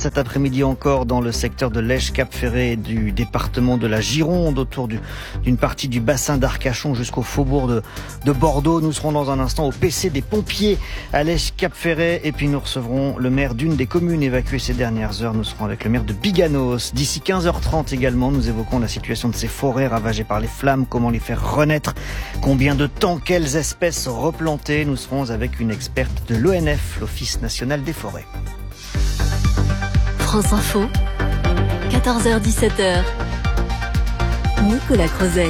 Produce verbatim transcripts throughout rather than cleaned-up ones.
cet après-midi encore dans le secteur de Lèche-Cap-Ferré du département de la Gironde, autour du, d'une partie du bassin d'Arcachon jusqu'au faubourg de, de Bordeaux. Nous serons dans un instant au P C des pompiers à Lèche-Cap-Ferré et puis nous recevrons le maire d'une des communes évacuées ces dernières heures. Nous serons avec le maire de Biganos. D'ici quinze heures trente également, nous évoquons la situation de ces forêts ravagées par les flammes, comment les faire renaître, combien de temps, quelles espèces replanter. Nous serons avec une experte de l'O N F, l'Office national des forêts. France Info, quatorze heures dix-sept heures. Nicolas Crozel.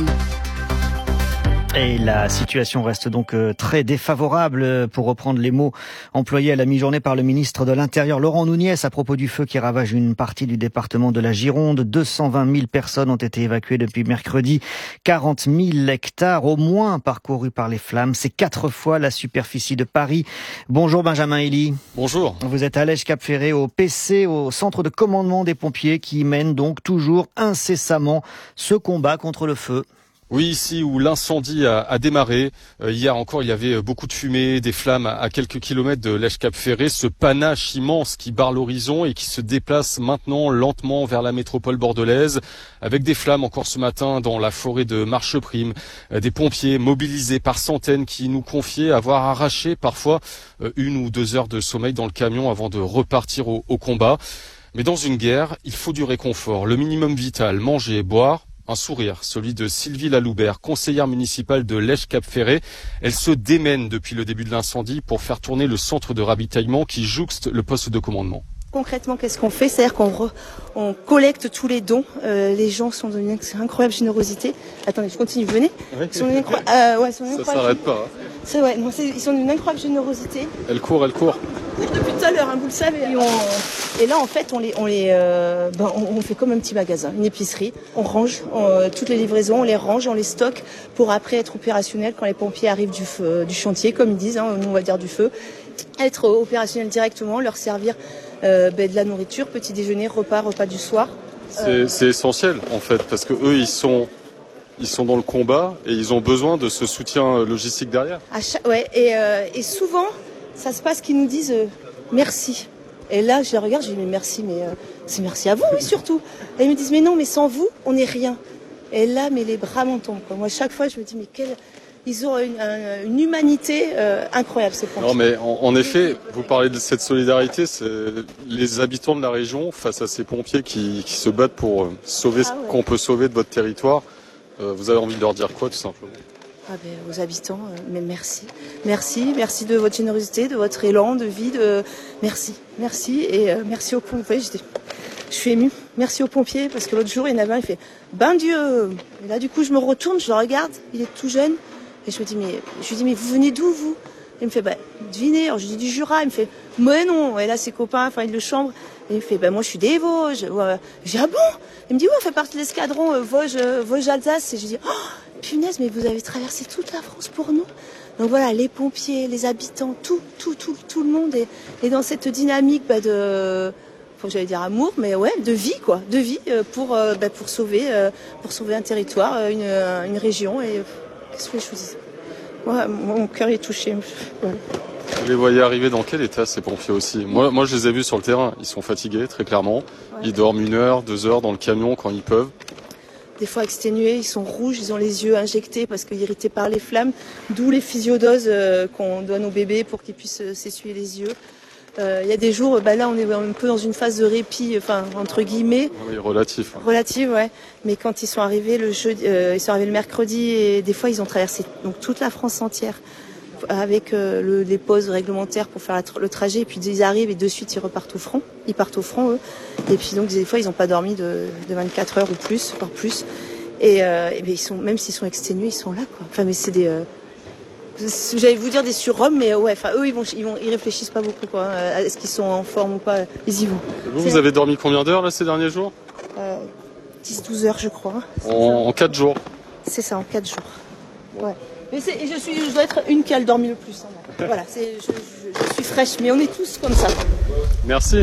Et la situation reste donc très défavorable, pour reprendre les mots employés à la mi-journée par le ministre de l'Intérieur Laurent Nunez à propos du feu qui ravage une partie du département de la Gironde. deux cent vingt mille personnes ont été évacuées depuis mercredi. quarante mille hectares au moins parcourus par les flammes. C'est quatre fois la superficie de Paris. Bonjour Benjamin Elie. Bonjour. Vous êtes à Lèche-Cap-Ferré au P C, au centre de commandement des pompiers qui mène donc toujours incessamment ce combat contre le feu. Oui, ici où l'incendie a, a démarré, euh, hier encore il y avait beaucoup de fumée, des flammes à, à quelques kilomètres de Lèche-Cap-Ferré, ce panache immense qui barre l'horizon et qui se déplace maintenant lentement vers la métropole bordelaise, avec des flammes encore ce matin dans la forêt de Marcheprime, euh, des pompiers mobilisés par centaines qui nous confiaient avoir arraché parfois euh, une ou deux heures de sommeil dans le camion avant de repartir au, au combat. Mais dans une guerre, il faut du réconfort, le minimum vital, manger, boire. Un sourire, celui de Sylvie Laloubert, conseillère municipale de Lèche-Cap-Ferré. Elle se démène depuis le début de l'incendie pour faire tourner le centre de ravitaillement qui jouxte le poste de commandement. Concrètement, qu'est-ce qu'on fait? C'est-à-dire qu'on re, on collecte tous les dons. Euh, les gens sont d'une incroyable générosité. Attendez, je continue, venez. Oui. Ils sont d'une incroyable, euh, ouais, sont d'une Ça incroyable... s'arrête pas. Hein. C'est ouais, non, c'est, ils sont d'une incroyable générosité. Elle court, elle court. Depuis tout à l'heure, hein, vous le savez. Et, on, et là, en fait, on les, on les, euh, ben, on, on fait comme un petit magasin, une épicerie. On range on, euh, toutes les livraisons, on les range, on les stocke pour après être opérationnel quand les pompiers arrivent du, feu, du chantier, comme ils disent. Hein, nous, on va dire du feu. Être opérationnel directement, leur servir euh, ben, de la nourriture, petit déjeuner, repas, repas du soir. C'est, Euh, c'est essentiel en fait, parce que eux ils sont, ils sont dans le combat et ils ont besoin de ce soutien logistique derrière. À chaque, ouais, et, euh, et souvent, ça se passe qu'ils nous disent euh, merci. Et là, je les regarde, je dis mais merci, mais euh, c'est merci à vous, oui, surtout. Et ils me disent mais non, mais sans vous, on n'est rien. Et là, mais les bras m'en tombent, quoi. Moi, chaque fois, je me dis mais quelle... Ils ont une, une humanité euh, incroyable, ces pompiers. Non, mais en, en effet, vous parlez de cette solidarité, c'est les habitants de la région face à ces pompiers qui, qui se battent pour euh, sauver Ah ce ouais. qu'on peut sauver de votre territoire. Euh, vous avez envie de leur dire quoi, tout simplement? Ah ben, aux habitants, euh, mais merci. Merci, merci de votre générosité, de votre élan de vie. De... Merci, merci. Et euh, merci aux pompiers. J'étais... Je suis émue. Merci aux pompiers, parce que l'autre jour, il y en avait un, il fait « Ben Dieu !» Et là, du coup, je me retourne, je le regarde, il est tout jeune. Et je me dis, mais, je lui dis, mais vous venez d'où, vous? Il me fait, bah, devinez. Alors, je lui dis du Jura. Il me fait, mais non. Et là, ses copains, enfin, il le chambre. Et il me fait, bah, moi, je suis des Vosges. Ouais. J'ai dit, ah bon? Il me dit, oui, on fait partie de l'escadron euh, Vosges, euh, Vosges-Alsace. Et je lui dis, oh, punaise, mais vous avez traversé toute la France pour nous. Donc voilà, les pompiers, les habitants, tout, tout, tout, tout le monde est, est dans cette dynamique, bah, de, faut que j'allais dire amour, mais ouais, de vie, quoi, de vie, euh, pour, euh, bah, pour sauver, euh, pour sauver un territoire, euh, une, euh, une région. Et, qu'est-ce que je vous dis? Ouais, mon cœur est touché. Ouais. Vous les voyez arriver dans quel état, ces pompiers aussi? Moi, moi, je les ai vus sur le terrain. Ils sont fatigués, très clairement. Ouais. Ils dorment une heure, deux heures dans le camion quand ils peuvent. Des fois exténués, ils sont rouges, ils ont les yeux injectés parce qu'irrités par les flammes. D'où les physiodoses euh, qu'on donne aux bébés pour qu'ils puissent euh, s'essuyer les yeux. Il euh, y a des jours, bah là on est un peu dans une phase de répit, enfin entre guillemets. Oui, relatif. Hein. Relative, ouais. Mais quand ils sont arrivés le jeudi, euh, ils sont arrivés le mercredi et des fois ils ont traversé donc toute la France entière avec euh, le, les pauses réglementaires pour faire la, le trajet. Et puis ils arrivent et de suite ils repartent au front. Ils partent au front eux. Et puis donc des fois ils n'ont pas dormi de, de vingt-quatre heures ou plus, voire plus. Et, euh, et ben, ils sont, même s'ils sont exténués, ils sont là, quoi. Enfin, mais c'est des, euh, j'allais vous dire des surhommes, mais ouais, enfin, eux, ils vont, ils vont, ils réfléchissent pas beaucoup, quoi. Est-ce qu'ils sont en forme ou pas? Ils y vont. Vous, vous avez dormi combien d'heures, là, ces derniers jours? euh, dix douze heures, je crois. En, en quatre jours? C'est ça, en quatre jours. Ouais. Mais c'est, je suis, je dois être une qui a le dormi le plus. Hein. Voilà, c'est, je, je, je suis fraîche, mais on est tous comme ça. Merci.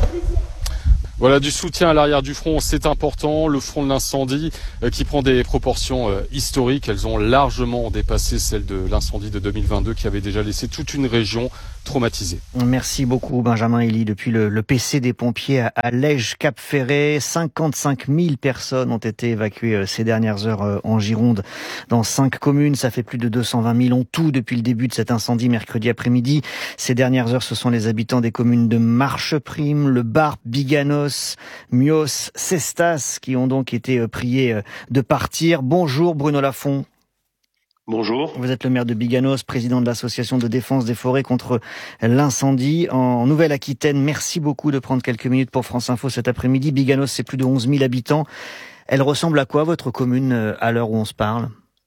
Voilà, du soutien à l'arrière du front, c'est important. Le front de l'incendie euh, qui prend des proportions euh, historiques. Elles ont largement dépassé celles de l'incendie de deux mille vingt-deux qui avait déjà laissé toute une région traumatisés. Merci beaucoup Benjamin Elie depuis le, le P C des pompiers à, à Lège-Cap-Ferré. cinquante-cinq mille personnes ont été évacuées ces dernières heures en Gironde dans cinq communes. Ça fait plus de deux cent vingt mille en tout depuis le début de cet incendie mercredi après-midi. Ces dernières heures, ce sont les habitants des communes de Marcheprime, Le Barp, Biganos, Mios, Cestas qui ont donc été priés de partir. Bonjour Bruno Lafont. Bonjour. Vous êtes le maire de Biganos, président de l'association de défense des forêts contre l'incendie en Nouvelle-Aquitaine. Merci beaucoup de prendre quelques minutes pour France Info cet après-midi. Biganos, c'est plus de onze mille habitants. Elle ressemble à quoi, votre commune, à l'heure où on se parle ?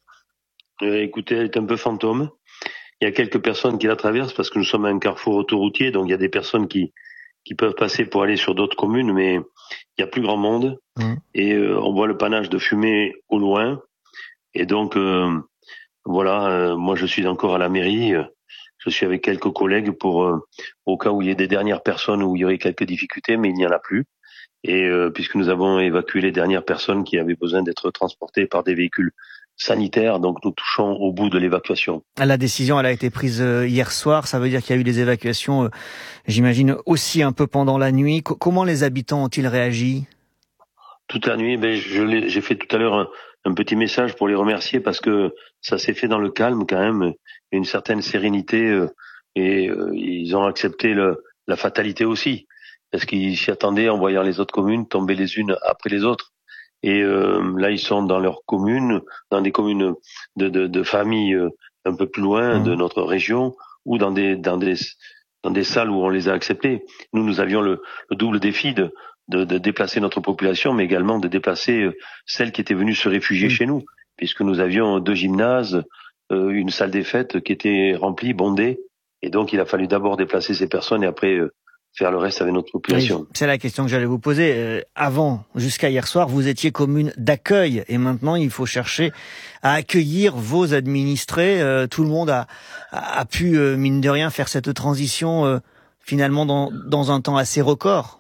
euh, Écoutez, elle est un peu fantôme. Il y a quelques personnes qui la traversent parce que nous sommes à un carrefour autoroutier, donc il y a des personnes qui, qui peuvent passer pour aller sur d'autres communes, mais il y a plus grand monde. Mmh. Et euh, on voit le panache de fumée au loin. Et donc... Euh, Voilà, euh, moi je suis encore à la mairie, euh, je suis avec quelques collègues pour euh, au cas où il y ait des dernières personnes où il y aurait quelques difficultés, mais il n'y en a plus. Et euh, puisque nous avons évacué les dernières personnes qui avaient besoin d'être transportées par des véhicules sanitaires, donc nous touchons au bout de l'évacuation. La décision, elle a été prise hier soir, ça veut dire qu'il y a eu des évacuations, euh, j'imagine aussi un peu pendant la nuit. C- comment les habitants ont-ils réagi ? Toute la nuit, ben je l'ai, j'ai fait tout à l'heure un, un petit message pour les remercier parce que ça s'est fait dans le calme quand même, une certaine sérénité euh, et euh, ils ont accepté le, la fatalité aussi parce qu'ils s'y attendaient en voyant les autres communes tomber les unes après les autres. Et euh, là, ils sont dans leur commune, dans des communes de, de, de familles euh, un peu plus loin mmh. de notre région ou dans des dans des dans des salles où on les a acceptés. Nous, nous avions le, le double défi de De, de déplacer notre population, mais également de déplacer euh, celles qui étaient venues se réfugier mmh. chez nous, puisque nous avions deux gymnases, euh, une salle des fêtes qui était remplie, bondée, et donc il a fallu d'abord déplacer ces personnes et après euh, faire le reste avec notre population. Oui, c'est la question que j'allais vous poser. Euh, avant, jusqu'à hier soir, vous étiez commune d'accueil, et maintenant il faut chercher à accueillir vos administrés. Euh, tout le monde a, a, a pu, euh, mine de rien, faire cette transition euh, finalement dans, dans un temps assez record.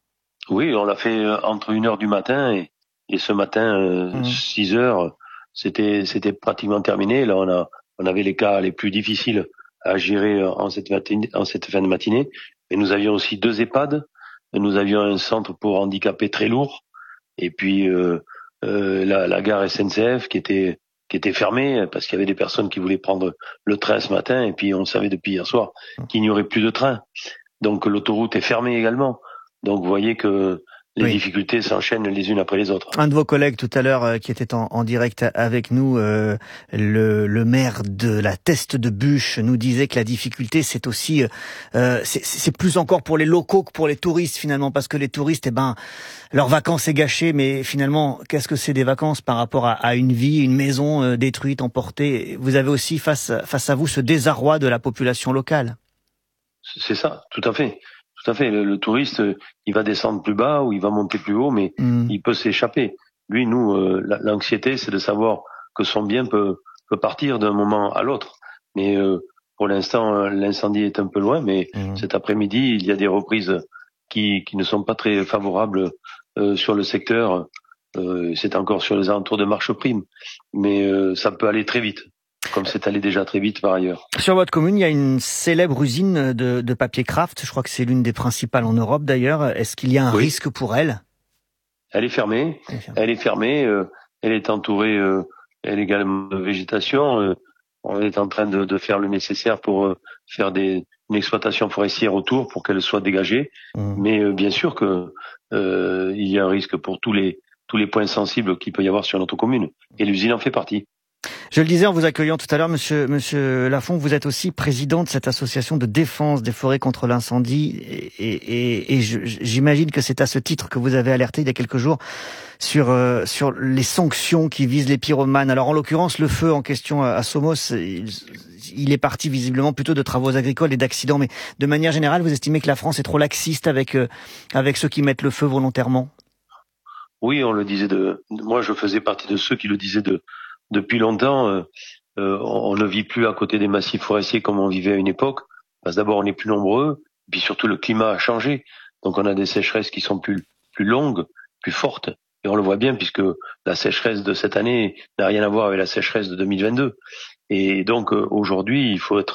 Oui, on l'a fait entre une heure du matin et, et ce matin, euh, mmh. six heures, c'était, c'était pratiquement terminé. Là, on a, on avait les cas les plus difficiles à gérer en cette matinée, en cette fin de matinée. Et nous avions aussi deux EHPAD. Nous avions un centre pour handicapés très lourd. Et puis, euh, euh, la, la gare S N C F qui était, qui était fermée parce qu'il y avait des personnes qui voulaient prendre le train ce matin. Et puis, on savait depuis hier soir qu'il n'y aurait plus de train. Donc, l'autoroute est fermée également. Donc vous voyez que les oui. difficultés s'enchaînent les unes après les autres. Un de vos collègues tout à l'heure euh, qui était en, en direct avec nous, euh, le, le maire de la Teste de Buch, nous disait que la difficulté c'est aussi, euh, c'est, c'est plus encore pour les locaux que pour les touristes finalement, parce que les touristes, eh ben, leurs vacances est gâchées, mais finalement, qu'est-ce que c'est des vacances par rapport à, à une vie, une maison euh, détruite, emportée. Vous avez aussi face face à vous ce désarroi de la population locale. C'est ça, tout à fait. Tout à fait. Le, le touriste, il va descendre plus bas ou il va monter plus haut, mais mmh. il peut s'échapper. Lui, nous, euh, l'anxiété, c'est de savoir que son bien peut, peut partir d'un moment à l'autre. Mais euh, pour l'instant, l'incendie est un peu loin, mais mmh. cet après-midi, il y a des reprises qui, qui ne sont pas très favorables euh, sur le secteur. Euh, c'est encore sur les alentours de Marcheprime, mais euh, ça peut aller très vite. Comme c'est allé déjà très vite par ailleurs. Sur votre commune, il y a une célèbre usine de, de papier craft. Je crois que c'est l'une des principales en Europe d'ailleurs. Est-ce qu'il y a un oui. risque pour elle ? Elle est fermée. Elle est fermée. Elle est, fermée, euh, elle est entourée, euh, elle est également de végétation. Euh, on est en train de, de faire le nécessaire pour euh, faire des, une exploitation forestière autour pour qu'elle soit dégagée. Mmh. Mais euh, bien sûr que euh, il y a un risque pour tous les tous les points sensibles qu'il peut y avoir sur notre commune. Et l'usine en fait partie. Je le disais en vous accueillant tout à l'heure, monsieur, monsieur Lafont, vous êtes aussi président de cette association de défense des forêts contre l'incendie et, et, et je, j'imagine que c'est à ce titre que vous avez alerté il y a quelques jours sur, euh, sur les sanctions qui visent les pyromanes. Alors en l'occurrence, le feu en question à Somos, il, il est parti visiblement plutôt de travaux agricoles et d'accidents, mais de manière générale, vous estimez que la France est trop laxiste avec, euh, avec ceux qui mettent le feu volontairement ? Oui, on le disait de, moi je faisais partie de ceux qui le disaient de Depuis longtemps, euh, euh, on ne vit plus à côté des massifs forestiers comme on vivait à une époque, parce que d'abord on est plus nombreux, et puis surtout le climat a changé, donc on a des sécheresses qui sont plus plus longues, plus fortes, et on le voit bien puisque la sécheresse de cette année n'a rien à voir avec la sécheresse de deux mille vingt-deux. Et donc euh, aujourd'hui, il faut être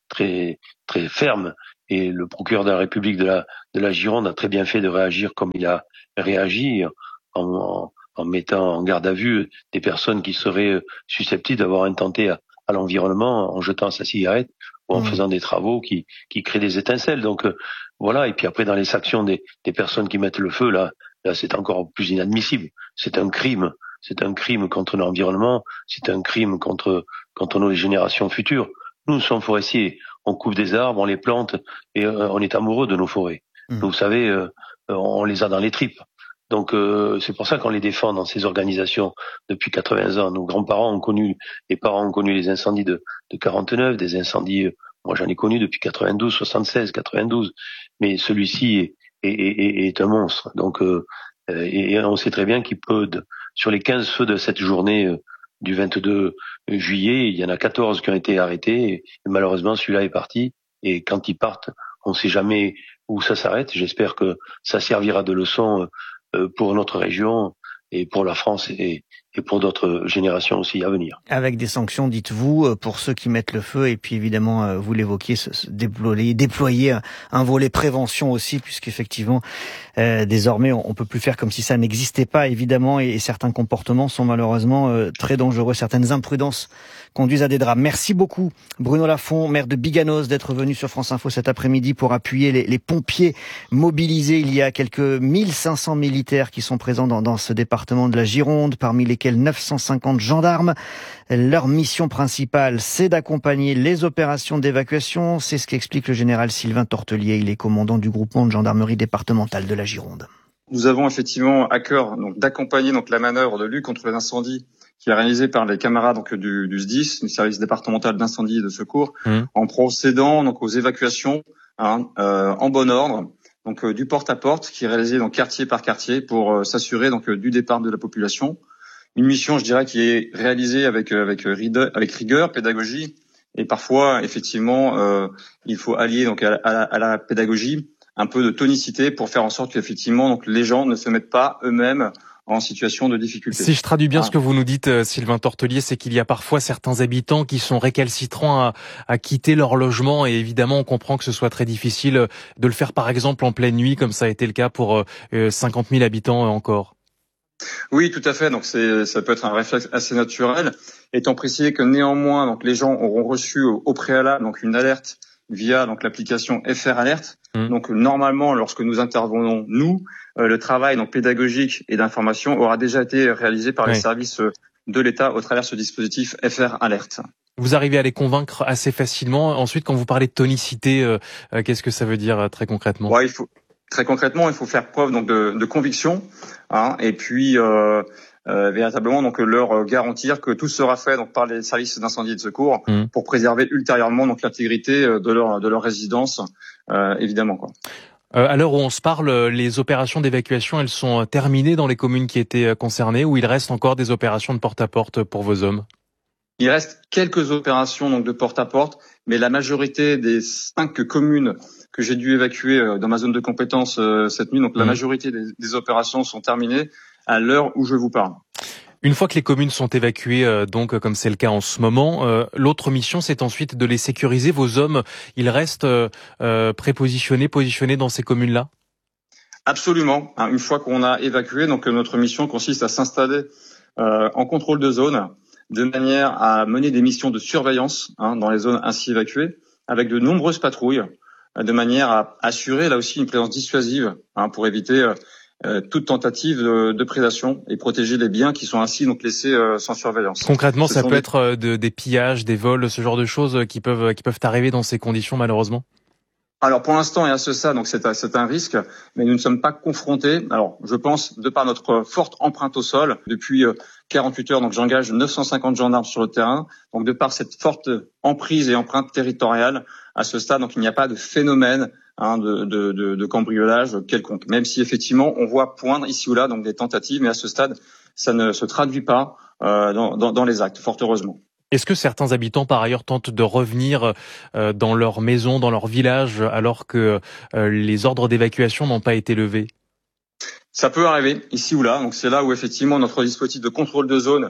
très très ferme. Et le procureur de la République de la de la Gironde a très bien fait de réagir comme il a réagi, en, en, en mettant en garde à vue des personnes qui seraient susceptibles d'avoir intenté à, à l'environnement en jetant sa cigarette ou en mmh. faisant des travaux qui qui créent des étincelles. Donc euh, voilà. Et puis après, dans les sanctions des des personnes qui mettent le feu, là là c'est encore plus inadmissible. C'est un crime. C'est un crime contre l'environnement. C'est un crime contre contre nos générations futures. Nous, nous sommes forestiers. On coupe des arbres, on les plante et euh, on est amoureux de nos forêts. Mmh. Vous savez, euh, on les a dans les tripes. Donc euh, c'est pour ça qu'on les défend dans ces organisations depuis quatre-vingts ans. Nos grands-parents ont connu, les parents ont connu les incendies de, de quarante-neuf, des incendies, euh, moi j'en ai connu depuis quatre-vingt-douze, soixante-seize, quatre-vingt-douze. Mais celui-ci est, est, est, est un monstre. Donc euh, et, et on sait très bien qu'il peut, de, sur les quinze feux de cette journée euh, du vingt-deux juillet, il y en a quatorze qui ont été arrêtés et malheureusement celui-là est parti et quand ils partent, on ne sait jamais où ça s'arrête. J'espère que ça servira de leçon pour notre région et pour la France et, et pour d'autres générations aussi à venir. Avec des sanctions, dites-vous, pour ceux qui mettent le feu et puis évidemment, vous l'évoquiez, se, se déployer, déployer un volet prévention aussi, puisqu'effectivement, euh, désormais, on, on peut plus faire comme si ça n'existait pas, évidemment, et, et certains comportements sont malheureusement euh, très dangereux. Certaines imprudences conduisent à des drames. Merci beaucoup, Bruno Lafont, maire de Biganos, d'être venu sur France Info cet après-midi pour appuyer les, les pompiers mobilisés. Il y a quelques mille cinq cents militaires qui sont présents dans, dans ce département de la Gironde, parmi lesquels neuf cent cinquante gendarmes. Leur mission principale, c'est d'accompagner les opérations d'évacuation. C'est ce qu'explique le général Sylvain Tortelier. Il est commandant du groupement de gendarmerie départementale de la Gironde. Nous avons effectivement à cœur donc d'accompagner donc la manœuvre de lutte contre les incendies qui est réalisée par les camarades donc du, du S D I S, du service départemental d'incendie et de secours, mmh. en procédant donc aux évacuations hein, euh, en bon ordre, donc euh, du porte-à-porte qui est réalisé donc quartier par quartier pour euh, s'assurer donc euh, du départ de la population. Une mission, je dirais, qui est réalisée avec avec rigueur, avec rigueur, pédagogie, et parfois effectivement euh, il faut allier donc à, à, à la pédagogie un peu de tonicité pour faire en sorte qu'effectivement donc les gens ne se mettent pas eux-mêmes en situation de difficulté. Si je traduis bien ah. ce que vous nous dites, euh, Sylvain Tortelier, c'est qu'il y a parfois certains habitants qui sont récalcitrants à, à quitter leur logement et évidemment on comprend que ce soit très difficile de le faire par exemple en pleine nuit comme ça a été le cas pour euh, cinquante mille habitants encore. Oui, tout à fait. Donc c'est, ça peut être un réflexe assez naturel, étant précisé que néanmoins donc les gens auront reçu au, au préalable donc une alerte via donc l'application F R Alert. Mmh. Donc normalement, lorsque nous intervenons nous, euh, le travail donc pédagogique et d'information aura déjà été réalisé par oui. les services de l'État au travers de ce dispositif F R Alert. Vous arrivez à les convaincre assez facilement. Ensuite, quand vous parlez de tonicité, euh, euh, qu'est-ce que ça veut dire euh, très concrètement ? Ouais, il faut très concrètement, il faut faire preuve donc de, de conviction, hein, et puis euh, euh, véritablement donc leur garantir que tout sera fait donc par les services d'incendie et de secours mmh. pour préserver ultérieurement donc l'intégrité de leur de leur résidence, euh, évidemment quoi. Euh, à l'heure où on se parle, les opérations d'évacuation, elles sont terminées dans les communes qui étaient concernées, ou il reste encore des opérations de porte-à-porte pour vos hommes ? Il reste quelques opérations donc de porte-à-porte, mais la majorité des cinq communes que j'ai dû évacuer dans ma zone de compétence cette nuit, donc mmh. la majorité des, des opérations sont terminées à l'heure où je vous parle. Une fois que les communes sont évacuées, euh, donc comme c'est le cas en ce moment, euh, l'autre mission, c'est ensuite de les sécuriser. Vos hommes, ils restent euh, euh, prépositionnés, positionnés dans ces communes-là ? Absolument. Une fois qu'on a évacué, donc notre mission consiste à s'installer euh, en contrôle de zone, de manière à mener des missions de surveillance hein, dans les zones ainsi évacuées, avec de nombreuses patrouilles, de manière à assurer là aussi une présence dissuasive hein, pour éviter euh, Euh, toute tentative de, de prédation et protéger les biens qui sont ainsi donc laissés euh, sans surveillance. Concrètement, ce ça peut des... être de, des pillages, des vols, ce genre de choses qui peuvent qui peuvent arriver dans ces conditions malheureusement. Alors pour l'instant et à ce stade, donc c'est un, c'est un risque, mais nous ne sommes pas confrontés. Alors je pense de par notre forte empreinte au sol, depuis quarante-huit heures, donc j'engage neuf cent cinquante gendarmes sur le terrain. Donc de par cette forte emprise et empreinte territoriale, à ce stade, donc il n'y a pas de phénomène hein, de, de, de, de cambriolage quelconque. Même si effectivement on voit poindre ici ou là donc des tentatives, mais à ce stade ça ne se traduit pas euh, dans, dans, dans les actes, fort heureusement. Est-ce que certains habitants, par ailleurs, tentent de revenir euh, dans leur maison, dans leur village, alors que euh, les ordres d'évacuation n'ont pas été levés ? Ça peut arriver ici ou là. Donc c'est là où effectivement notre dispositif de contrôle de zone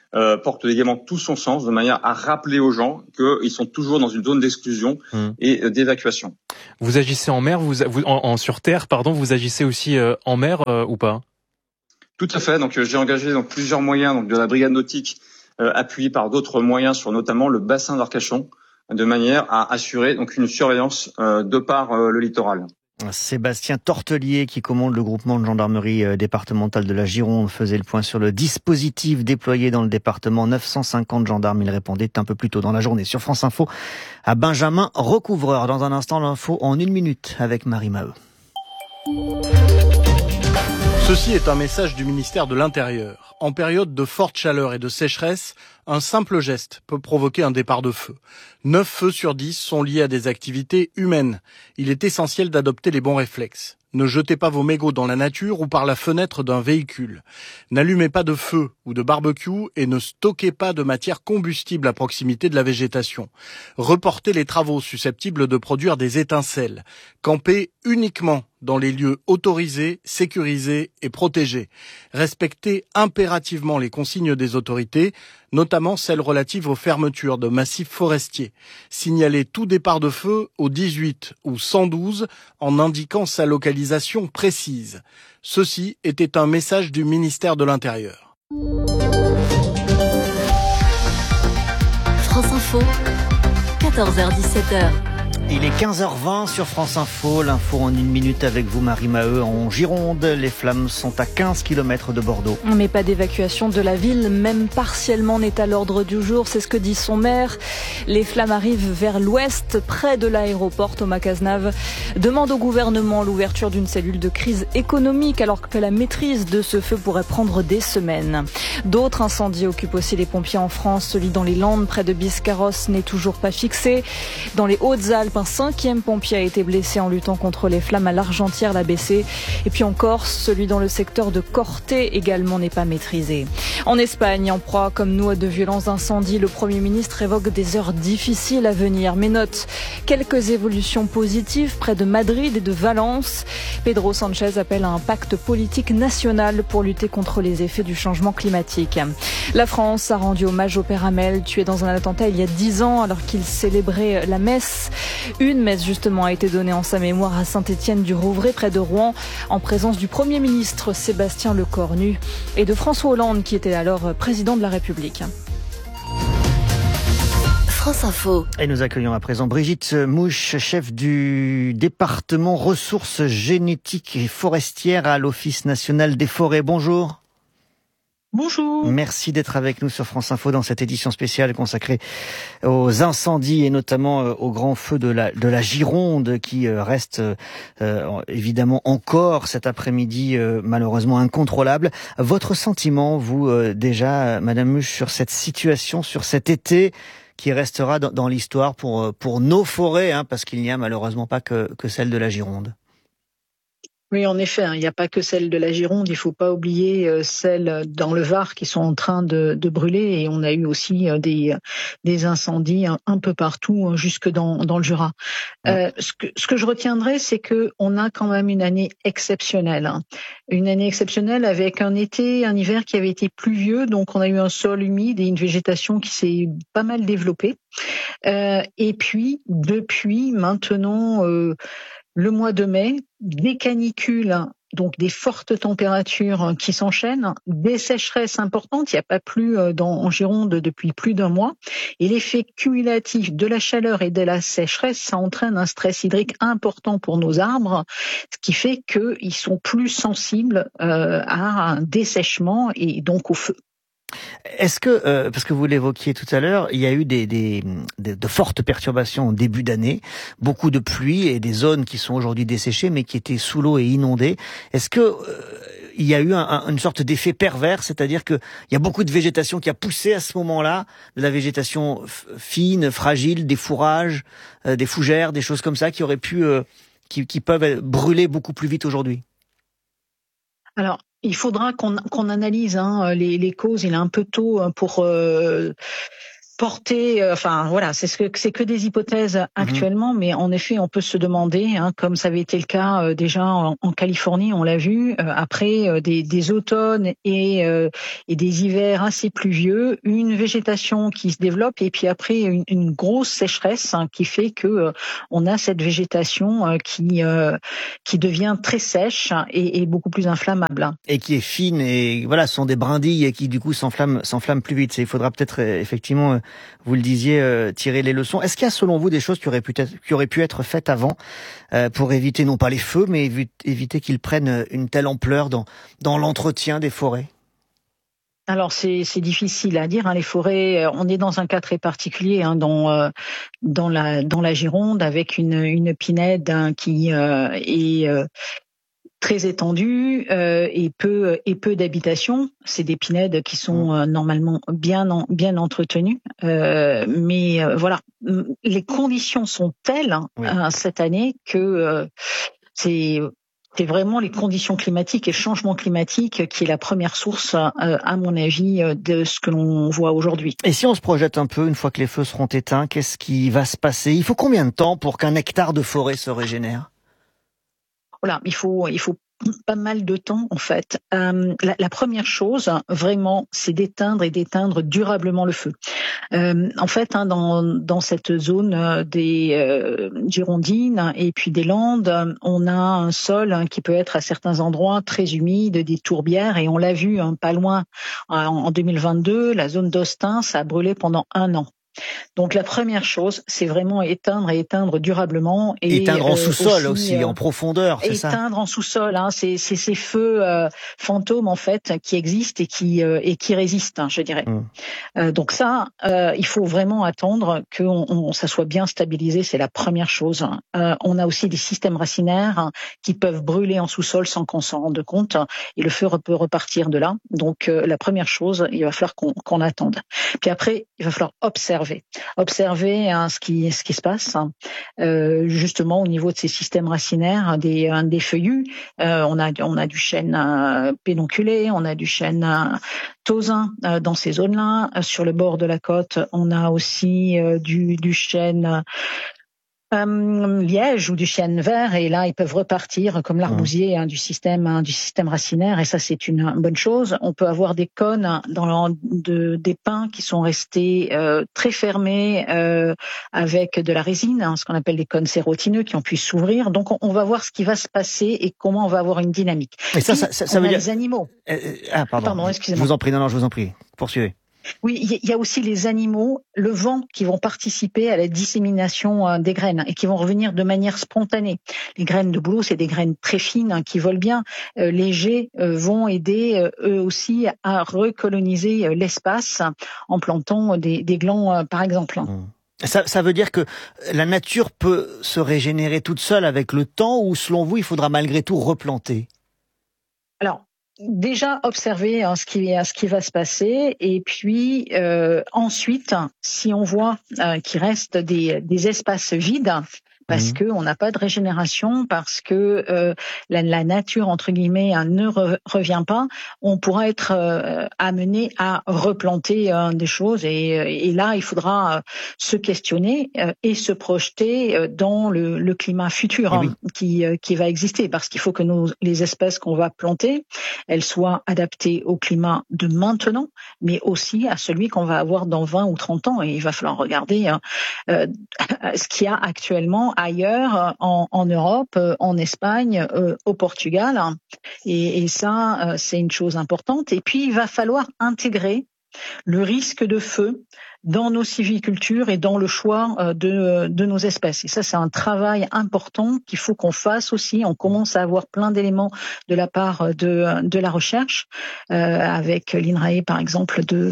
euh, porte également tout son sens de manière à rappeler aux gens qu'ils sont toujours dans une zone d'exclusion mmh. et euh, d'évacuation. Vous agissez en mer, vous, vous en, en sur terre, pardon, vous agissez aussi euh, en mer euh, ou pas? Tout à fait. Donc, euh, j'ai engagé donc plusieurs moyens donc de la brigade nautique, euh, appuyés par d'autres moyens sur notamment le bassin d'Arcachon, de manière à assurer donc une surveillance euh, de par euh, le littoral. Sébastien Tortelier, qui commande le groupement de gendarmerie départementale de la Gironde, faisait le point sur le dispositif déployé dans le département. neuf cent cinquante gendarmes, il répondait un peu plus tôt dans la journée sur France Info à Benjamin Recouvreur. Dans un instant, l'info en une minute avec Marie Maheu. Ceci est un message du ministère de l'Intérieur. En période de forte chaleur et de sécheresse, un simple geste peut provoquer un départ de feu. neuf feux sur dix sont liés à des activités humaines. Il est essentiel d'adopter les bons réflexes. Ne jetez pas vos mégots dans la nature ou par la fenêtre d'un véhicule. N'allumez pas de feu ou de barbecue et ne stockez pas de matière combustible à proximité de la végétation. Reportez les travaux susceptibles de produire des étincelles. Campez uniquement dans les lieux autorisés, sécurisés et protégés. Respectez impérativement les consignes des autorités, notamment celles relatives aux fermetures de massifs forestiers. Signalez tout départ de feu au dix-huit ou cent douze en indiquant sa localisation précise. Ceci était un message du ministère de l'Intérieur. France Info, quatorze heures dix-sept heures. Il est quinze heures vingt sur France Info, l'info en une minute avec vous Marie Maheu. En Gironde, les flammes sont à quinze kilomètres de Bordeaux. Mais pas d'évacuation de la ville, même partiellement n'est à l'ordre du jour, c'est ce que dit son maire. Les flammes arrivent vers l'ouest, près de l'aéroport. Thomas Cazenave demande au gouvernement l'ouverture d'une cellule de crise économique alors que la maîtrise de ce feu pourrait prendre des semaines. D'autres incendies occupent aussi les pompiers en France. Celui dans les Landes, près de Biscarrosse, n'est toujours pas fixé. Dans les Hautes-Alpes, un cinquième pompier a été blessé en luttant contre les flammes à l'Argentière, l'A B C. Et puis en Corse, celui dans le secteur de Corté également n'est pas maîtrisé. En Espagne, en proie comme nous à de violents incendies, le Premier ministre évoque des heures difficiles à venir, mais note quelques évolutions positives près de Madrid et de Valence. Pedro Sánchez appelle à un pacte politique national pour lutter contre les effets du changement climatique. La France a rendu hommage au père Hamel, tué dans un attentat il y a dix ans alors qu'il célébrait la messe. Une messe justement a été donnée en sa mémoire à Saint-Étienne-du-Rouvray près de Rouen en présence du Premier ministre Sébastien Lecornu et de François Hollande qui était alors président de la République. France Info. Et nous accueillons à présent Brigitte Mouche, chef du département ressources génétiques et forestières à l'Office national des forêts. Bonjour. Bonjour. Merci d'être avec nous sur France Info dans cette édition spéciale consacrée aux incendies et notamment aux grands feux de la, de la Gironde qui reste euh, évidemment encore cet après-midi euh, malheureusement incontrôlable. Votre sentiment, vous euh, déjà, Madame Muche, sur cette situation, sur cet été qui restera dans, dans l'histoire pour, pour nos forêts, hein, parce qu'il n'y a malheureusement pas que, que celle de la Gironde. Oui, en effet, hein, il n'y a pas que celle de la Gironde. Il faut pas oublier euh, celles dans le Var qui sont en train de, de brûler. Et on a eu aussi euh, des, des incendies un, un peu partout, hein, jusque dans, dans le Jura. Euh, ce, que, ce que je retiendrai, c'est que on a quand même une année exceptionnelle. Hein. Une année exceptionnelle avec un été, un hiver qui avait été pluvieux. Donc, on a eu un sol humide et une végétation qui s'est pas mal développée. Euh, et puis, depuis maintenant... Euh, le mois de mai, des canicules, donc des fortes températures qui s'enchaînent, des sécheresses importantes, il n'y a pas plu dans, en Gironde depuis plus d'un mois, et l'effet cumulatif de la chaleur et de la sécheresse, ça entraîne un stress hydrique important pour nos arbres, ce qui fait qu'ils sont plus sensibles euh, à un dessèchement et donc au feu. Est-ce que, euh, parce que vous l'évoquiez tout à l'heure, il y a eu des, des, des de fortes perturbations en début d'année, beaucoup de pluie et des zones qui sont aujourd'hui desséchées mais qui étaient sous l'eau et inondées. Est-ce que euh, il y a eu un, un, une sorte d'effet pervers, c'est-à-dire que il y a beaucoup de végétation qui a poussé à ce moment-là, de la végétation f- fine, fragile, des fourrages, euh, des fougères, des choses comme ça qui auraient pu, euh, qui, qui peuvent brûler beaucoup plus vite aujourd'hui? Alors, il faudra qu'on, qu'on analyse hein, les, les causes. Il est un peu tôt pour euh, porter, euh, enfin voilà, c'est ce que c'est que des hypothèses actuellement, mmh. mais en effet, on peut se demander, hein, comme ça avait été le cas euh, déjà en, en Californie, on l'a vu, euh, après euh, des, des automnes et euh, et des hivers assez pluvieux, une végétation qui se développe et puis après une, une grosse sécheresse hein, qui fait que euh, on a cette végétation euh, qui euh, qui devient très sèche et, et beaucoup plus inflammable. Et qui est fine et voilà, ce sont des brindilles et qui du coup s'enflamment s'enflamment plus vite. Il faudra peut-être euh, effectivement euh, vous le disiez, euh, tirer les leçons. Est-ce qu'il y a selon vous des choses qui auraient pu être, qui auraient pu être faites avant euh, pour éviter non pas les feux, mais évi- éviter qu'ils prennent une telle ampleur dans, dans l'entretien des forêts ? Alors c'est, c'est difficile à dire. Hein, les forêts, on est dans un cas très particulier hein, dans euh, dans la dans la Gironde avec une une pinède hein, qui euh, est euh, très étendue euh, et peu et peu d'habitations. C'est des pinèdes qui sont euh, normalement bien en, bien entretenues, euh, mais euh, voilà, les conditions sont telles oui. euh, cette année que euh, c'est c'est vraiment les conditions climatiques et le changement climatique qui est la première source, euh, à mon avis, de ce que l'on voit aujourd'hui. Et si on se projette un peu, une fois que les feux seront éteints, qu'est-ce qui va se passer ? Il faut combien de temps pour qu'un hectare de forêt se régénère ? Voilà, il faut, il faut pas mal de temps en fait. Euh, la, la première chose, vraiment, c'est d'éteindre et d'éteindre durablement le feu. Euh, en fait, hein, dans, dans cette zone des euh, Girondines et puis des Landes, on a un sol hein, qui peut être à certains endroits très humide, des tourbières, et on l'a vu hein, pas loin en, en deux mille vingt-deux, la zone d'Austin, ça a brûlé pendant un an. Donc la première chose, c'est vraiment éteindre et éteindre durablement. Et éteindre en euh, sous-sol aussi, aussi en profondeur, c'est ça ? Éteindre en sous-sol, hein, c'est, c'est ces feux euh, fantômes en fait qui existent et qui euh, et qui résistent, hein, je dirais. Mmh. Euh, donc ça, euh, il faut vraiment attendre que on, on, ça soit bien stabilisé, c'est la première chose. Euh, on a aussi des systèmes racinaires hein, qui peuvent brûler en sous-sol sans qu'on s'en rende compte, et le feu peut repartir de là. Donc euh, la première chose, il va falloir qu'on, qu'on attende. Puis après, il va falloir observer. Observer hein, ce qui ce qui se passe hein, euh, justement au niveau de ces systèmes racinaires des hein, des feuillus. Euh, on a on a du chêne euh, pédonculé, on a du chêne euh, tausin euh, dans ces zones-là. Euh, sur le bord de la côte, on a aussi euh, du du chêne euh, Euh, liège ou du chêne vert, et là ils peuvent repartir comme l'arbousier hein, du système hein, du système racinaire, et ça c'est une bonne chose. On peut avoir des cônes dans de, des pins qui sont restés euh, très fermés euh, avec de la résine, hein, ce qu'on appelle des cônes sérotineux qui ont pu s'ouvrir. Donc on, on va voir ce qui va se passer et comment on va avoir une dynamique. Et ça, ça, ça, ça veut dire les animaux. Euh, ah pardon. Pardon, excusez-moi. Je vous en prie, non, non, je vous en prie. Poursuivez. Oui, il y a aussi les animaux, le vent, qui vont participer à la dissémination des graines et qui vont revenir de manière spontanée. Les graines de bouleau, c'est des graines très fines hein, qui volent bien. Euh, les jets euh, vont aider euh, eux aussi à recoloniser euh, l'espace en plantant des, des glands, euh, par exemple. Mmh. Ça, ça veut dire que la nature peut se régénérer toute seule avec le temps, ou selon vous, il faudra malgré tout replanter ? Alors, déjà observer hein, ce qui ce qui va se passer, et puis euh, ensuite, si on voit euh, qu'il reste des des espaces vides parce mmh. que on n'a pas de régénération, parce que euh, la, la nature entre guillemets hein, ne re, revient pas, on pourra être euh, amené à replanter euh, des choses, et, et là il faudra euh, se questionner euh, et se projeter euh, dans le, le climat futur hein, oui. qui euh, qui va exister, parce qu'il faut que nos les espèces qu'on va planter, elles soient adaptées au climat de maintenant, mais aussi à celui qu'on va avoir dans vingt ou trente ans, et il va falloir regarder hein, euh, ce qu'il y a actuellement ailleurs en, en Europe, en Espagne, euh, au Portugal, et, et ça euh, c'est une chose importante. Et puis il va falloir intégrer le risque de feu dans nos sylvicultures et dans le choix euh, de, de nos espèces. Et ça c'est un travail important qu'il faut qu'on fasse aussi. On commence à avoir plein d'éléments de la part de, de la recherche, euh, avec l'INRAE par exemple de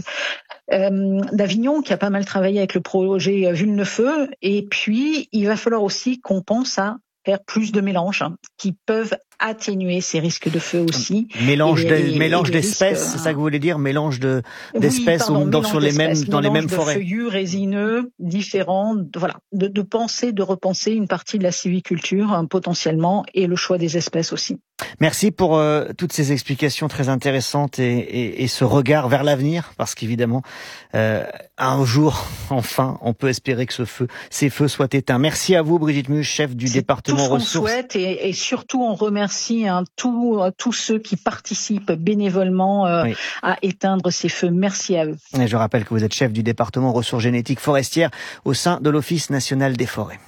Euh, d'Avignon, qui a pas mal travaillé avec le projet Vulnefeu. Et puis, il va falloir aussi qu'on pense à faire plus de mélanges hein, qui peuvent atténuer ces risques de feu aussi. Mélange, et, de, et, mélange et d'espèces, risques, c'est ça que vous voulez dire, mélange de d'espèces oui, pardon, ou dans sur les mêmes dans les mêmes de forêts. Feuillus, résineux, différents. De, voilà, de, de penser, de repenser une partie de la sylviculture hein, potentiellement et le choix des espèces aussi. Merci pour euh, toutes ces explications très intéressantes et, et, et ce regard vers l'avenir, parce qu'évidemment, euh, un jour, enfin, on peut espérer que ce feu, ces feux soient éteints. Merci à vous, Brigitte Muche, chef du C'est département tout ce qu'on ressources. souhaite et, et surtout, on remercie hein, tous tous ceux qui participent bénévolement euh, oui. à éteindre ces feux. Merci à eux. Et je rappelle que vous êtes chef du département ressources génétiques forestières au sein de l'Office national des forêts.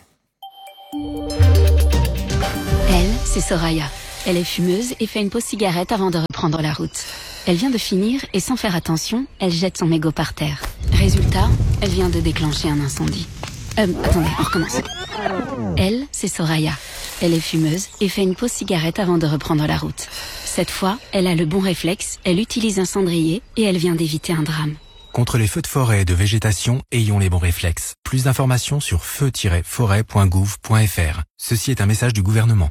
Elle, c'est Soraya. Elle est fumeuse et fait une pause cigarette avant de reprendre la route. Elle vient de finir et sans faire attention, elle jette son mégot par terre. Résultat, elle vient de déclencher un incendie. Euh, attendez, on recommence. Elle, c'est Soraya. Elle est fumeuse et fait une pause cigarette avant de reprendre la route. Cette fois, elle a le bon réflexe, elle utilise un cendrier et elle vient d'éviter un drame. Contre les feux de forêt et de végétation, ayons les bons réflexes. Plus d'informations sur feu tiret forêt point gouv point f r. Ceci est un message du gouvernement.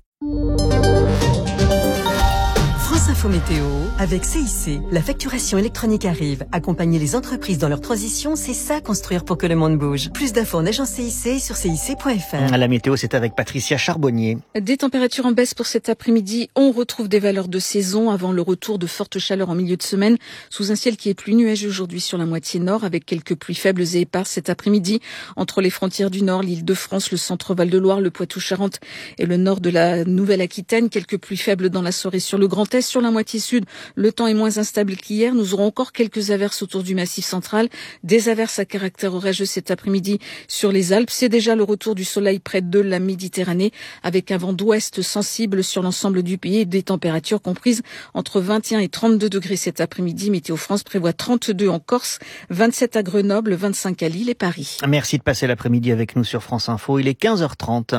France Info Météo, avec C I C, la facturation électronique arrive. Accompagner les entreprises dans leur transition, c'est ça construire pour que le monde bouge. Plus d'infos en agence C I C sur C I C point F R. La météo, c'est avec Patricia Charbonnier. Des températures en baisse pour cet après-midi. On retrouve des valeurs de saison avant le retour de fortes chaleurs en milieu de semaine, sous un ciel qui est plus nuageux aujourd'hui sur la moitié nord, avec quelques pluies faibles et éparses cet après-midi entre les frontières du nord, l'Île-de-France, le centre Val-de-Loire, le Poitou-Charentes et le nord de la Nouvelle-Aquitaine. Quelques pluies faibles dans la soirée sur le Grand Est. Sur la moitié sud, le temps est moins instable qu'hier. Nous aurons encore quelques averses autour du Massif central. Des averses à caractère orageux cet après-midi sur les Alpes. C'est déjà le retour du soleil près de la Méditerranée, avec un vent d'ouest sensible sur l'ensemble du pays et des températures comprises entre vingt et un et trente-deux degrés cet après-midi. Météo France prévoit trente-deux en Corse, vingt-sept à Grenoble, vingt-cinq à Lille et Paris. Merci de passer l'après-midi avec nous sur France Info. Il est quinze heures trente.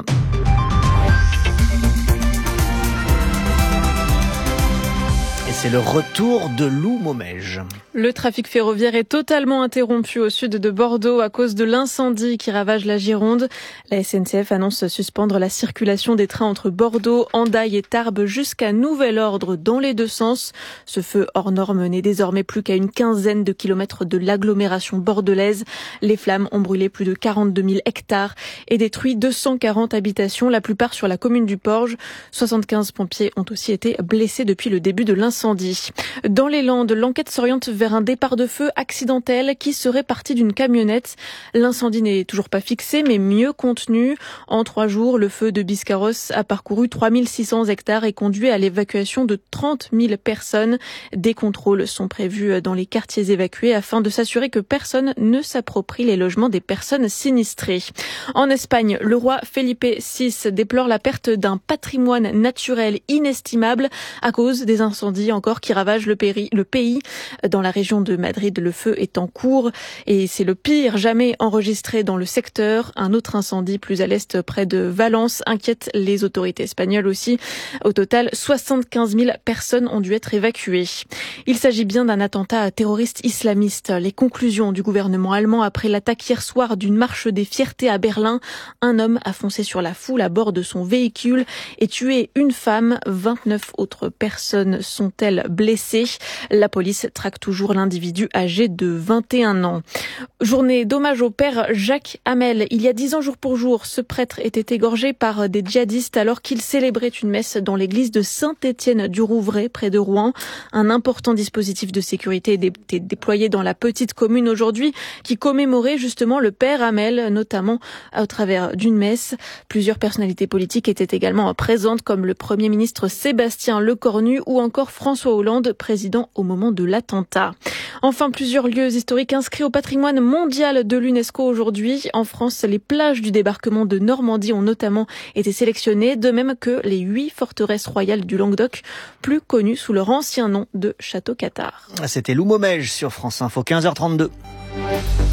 C'est le retour de Lou Momège. Le trafic ferroviaire est totalement interrompu au sud de Bordeaux à cause de l'incendie qui ravage la Gironde. La S N C F annonce suspendre la circulation des trains entre Bordeaux, Hendaye et Tarbes jusqu'à nouvel ordre dans les deux sens. Ce feu hors norme n'est désormais plus qu'à une quinzaine de kilomètres de l'agglomération bordelaise. Les flammes ont brûlé plus de quarante-deux mille hectares et détruit deux cent quarante habitations, la plupart sur la commune du Porge. soixante-quinze pompiers ont aussi été blessés depuis le début de l'incendie. Dans les Landes, l'enquête s'oriente vers un départ de feu accidentel qui serait parti d'une camionnette. L'incendie n'est toujours pas fixé, mais mieux contenu. En trois jours, le feu de Biscarrosse a parcouru trois mille six cents hectares et conduit à l'évacuation de trente mille personnes. Des contrôles sont prévus dans les quartiers évacués afin de s'assurer que personne ne s'approprie les logements des personnes sinistrées. En Espagne, le roi Felipe six déplore la perte d'un patrimoine naturel inestimable à cause des incendies encore qui ravagent le, péri- le pays. Dans la région de Madrid, le feu est en cours et c'est le pire jamais enregistré dans le secteur. Un autre incendie plus à l'est près de Valence inquiète les autorités espagnoles aussi. Au total, soixante-quinze mille personnes ont dû être évacuées. Il s'agit bien d'un attentat terroriste islamiste. Les conclusions du gouvernement allemand après l'attaque hier soir d'une marche des fiertés à Berlin. Un homme a foncé sur la foule à bord de son véhicule et tué une femme. vingt-neuf autres personnes sont-elles blessées. La police traque toujours l'individu âgé de vingt et un ans. Journée d'hommage au père Jacques Hamel. Il y a dix ans jour pour jour, ce prêtre était égorgé par des djihadistes alors qu'il célébrait une messe dans l'église de Saint-Étienne-du-Rouvray près de Rouen. Un important dispositif de sécurité est déployé dans la petite commune aujourd'hui qui commémorait justement le père Hamel, notamment au travers d'une messe. Plusieurs personnalités politiques étaient également présentes comme le Premier ministre Sébastien Lecornu ou encore François Hollande, président au moment de l'attentat. Enfin, plusieurs lieux historiques inscrits au patrimoine mondial de l'UNESCO aujourd'hui. En France, les plages du débarquement de Normandie ont notamment été sélectionnées, de même que les huit forteresses royales du Languedoc, plus connues sous leur ancien nom de Château Cathare. C'était Lou Momège sur France Info, quinze heures trente-deux.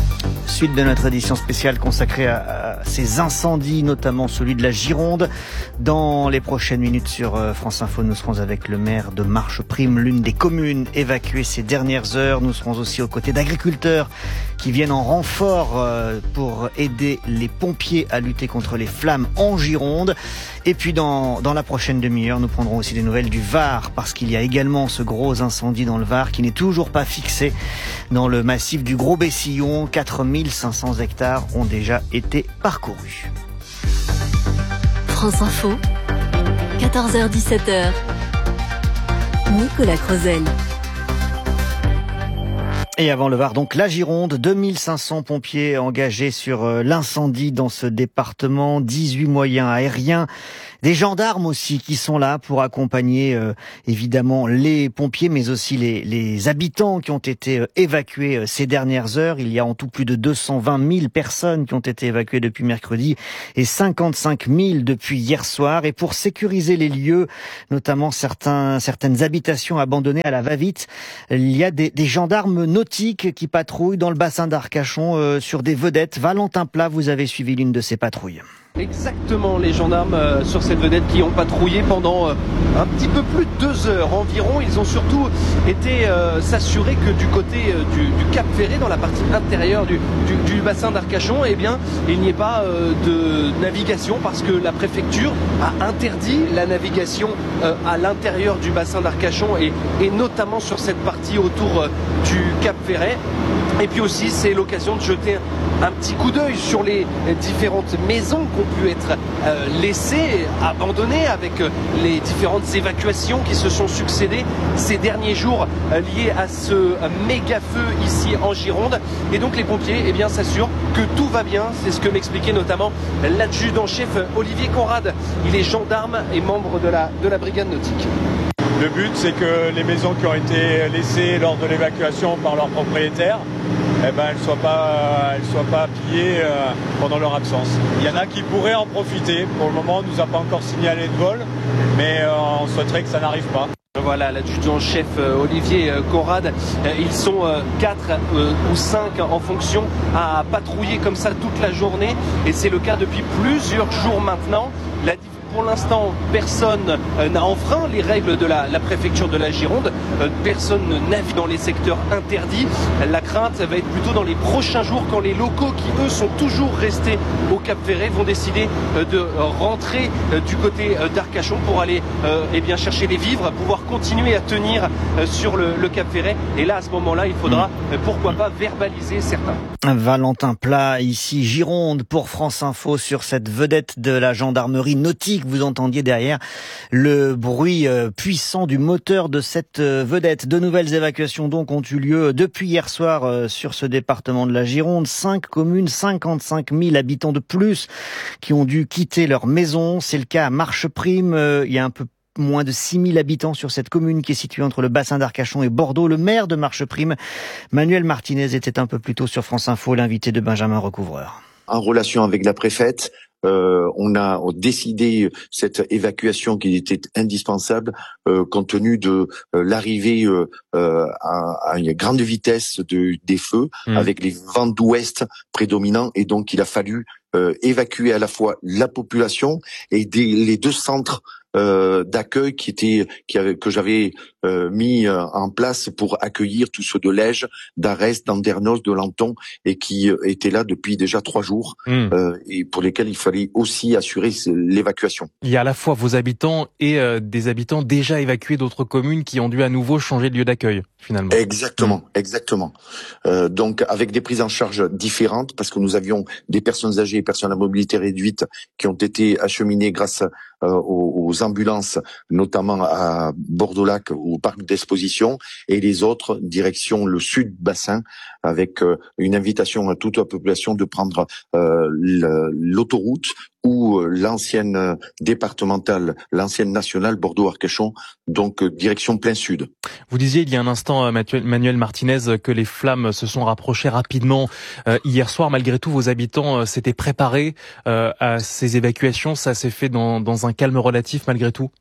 Suite de notre édition spéciale consacrée à, à ces incendies, notamment celui de la Gironde. Dans les prochaines minutes sur France Info, nous serons avec le maire de Marcheprime, l'une des communes évacuées ces dernières heures. Nous serons aussi aux côtés d'agriculteurs qui viennent en renfort pour aider les pompiers à lutter contre les flammes en Gironde. Et puis dans, dans la prochaine demi-heure, nous prendrons aussi des nouvelles du Var, parce qu'il y a également ce gros incendie dans le Var qui n'est toujours pas fixé dans le massif du Gros Bessillon. quatre mille cinq cents hectares ont déjà été parcourus. France Info, quatorze heures dix-sept heures. Nicolas Crozel. Et avant le Var, donc la Gironde, deux mille cinq cents pompiers engagés sur l'incendie dans ce département, dix-huit moyens aériens, des gendarmes aussi qui sont là pour accompagner euh, évidemment les pompiers, mais aussi les, les habitants qui ont été euh, évacués euh, ces dernières heures. Il y a en tout plus de deux cent vingt mille personnes qui ont été évacuées depuis mercredi et cinquante-cinq mille depuis hier soir. Et pour sécuriser les lieux, notamment certains, certaines habitations abandonnées à la va-vite, il y a des, des gendarmes nautiques qui patrouillent dans le bassin d'Arcachon euh, sur des vedettes. Valentin Plat, vous avez suivi l'une de ces patrouilles. Exactement, les gendarmes euh, sur cette vedette qui ont patrouillé pendant euh, un petit peu plus de deux heures environ. Ils ont surtout été euh, s'assurer que du côté euh, du, du Cap Ferré, dans la partie intérieure du, du, du bassin d'Arcachon, eh bien, il n'y ait pas euh, de navigation, parce que la préfecture a interdit la navigation euh, à l'intérieur du bassin d'Arcachon et, et notamment sur cette partie autour euh, du Cap Ferré. Et puis aussi, c'est l'occasion de jeter un, un petit coup d'œil sur les différentes maisons qui ont pu être euh, laissées, abandonnées, avec euh, les différentes évacuations qui se sont succédées ces derniers jours euh, liées à ce euh, méga feu ici en Gironde. Et donc les pompiers eh bien, s'assurent que tout va bien. C'est ce que m'expliquait notamment l'adjudant-chef Olivier Conrad. Il est gendarme et membre de la, de la brigade nautique. Le but, c'est que les maisons qui ont été laissées lors de l'évacuation par leurs propriétaires, eh ben, elles ne soient pas, elles soient pas pillées euh, pendant leur absence. Il y en a qui pourraient en profiter. Pour le moment, on ne nous a pas encore signalé de vol, mais euh, on souhaiterait que ça n'arrive pas. Voilà, l'adjudant-chef euh, Olivier euh, Conrad. Euh, ils sont euh, quatre euh, ou cinq en fonction à patrouiller comme ça toute la journée. Et c'est le cas depuis plusieurs jours maintenant. La Pour l'instant, personne euh, n'a enfreint les règles de la, la préfecture de la Gironde. Euh, personne ne navigue dans les secteurs interdits. La crainte va être plutôt dans les prochains jours, quand les locaux qui, eux, sont toujours restés au Cap Ferré vont décider euh, de rentrer euh, du côté euh, d'Arcachon pour aller euh, eh bien, chercher les vivres, pouvoir continuer à tenir euh, sur le, le Cap Ferré. Et là, à ce moment-là, il faudra, euh, pourquoi pas, verbaliser certains. Valentin Plat, ici Gironde, pour France Info, sur cette vedette de la gendarmerie nautique. Vous entendiez derrière le bruit euh, puissant du moteur de cette euh, vedette. De nouvelles évacuations donc ont eu lieu depuis hier soir euh, sur ce département de la Gironde. Cinq communes, cinquante-cinq mille habitants de plus qui ont dû quitter leur maison. C'est le cas à Marcheprime. Euh, il y a un peu moins de six mille habitants sur cette commune qui est située entre le bassin d'Arcachon et Bordeaux. Le maire de Marcheprime, Manuel Martinez, était un peu plus tôt sur France Info, l'invité de Benjamin Recouvreur. En relation avec la préfète, Euh, on a décidé cette évacuation qui était indispensable euh, compte tenu de euh, l'arrivée euh, à, à une grande vitesse de, des feux mmh. avec les vents d'ouest prédominants, et donc il a fallu euh, évacuer à la fois la population et des, les deux centres Euh, d'accueil qui était qui avait, que j'avais euh, mis euh, en place pour accueillir tous ceux de Lège, d'Arès, d'Andernos, de Lanton, et qui euh, étaient là depuis déjà trois jours mmh. euh, et pour lesquels il fallait aussi assurer l'évacuation. Il y a à la fois vos habitants et euh, des habitants déjà évacués d'autres communes qui ont dû à nouveau changer de lieu d'accueil, finalement. Exactement, mmh. exactement. Euh, donc avec des prises en charge différentes, parce que nous avions des personnes âgées et personnes à mobilité réduite qui ont été acheminées grâce euh, aux, aux ambulances, notamment à Bordeaux-Lac ou au parc d'exposition, et les autres direction le sud bassin, avec euh, une invitation à toute la population de prendre euh, l'autoroute ou l'ancienne départementale, l'ancienne nationale Bordeaux-Arcachon, donc direction plein sud. Vous disiez il y a un instant, Manuel Martinez, que les flammes se sont rapprochées rapidement euh, hier soir. Malgré tout, vos habitants euh, s'étaient préparés euh, à ces évacuations. Ça s'est fait dans, dans un calme relatif malgré tout?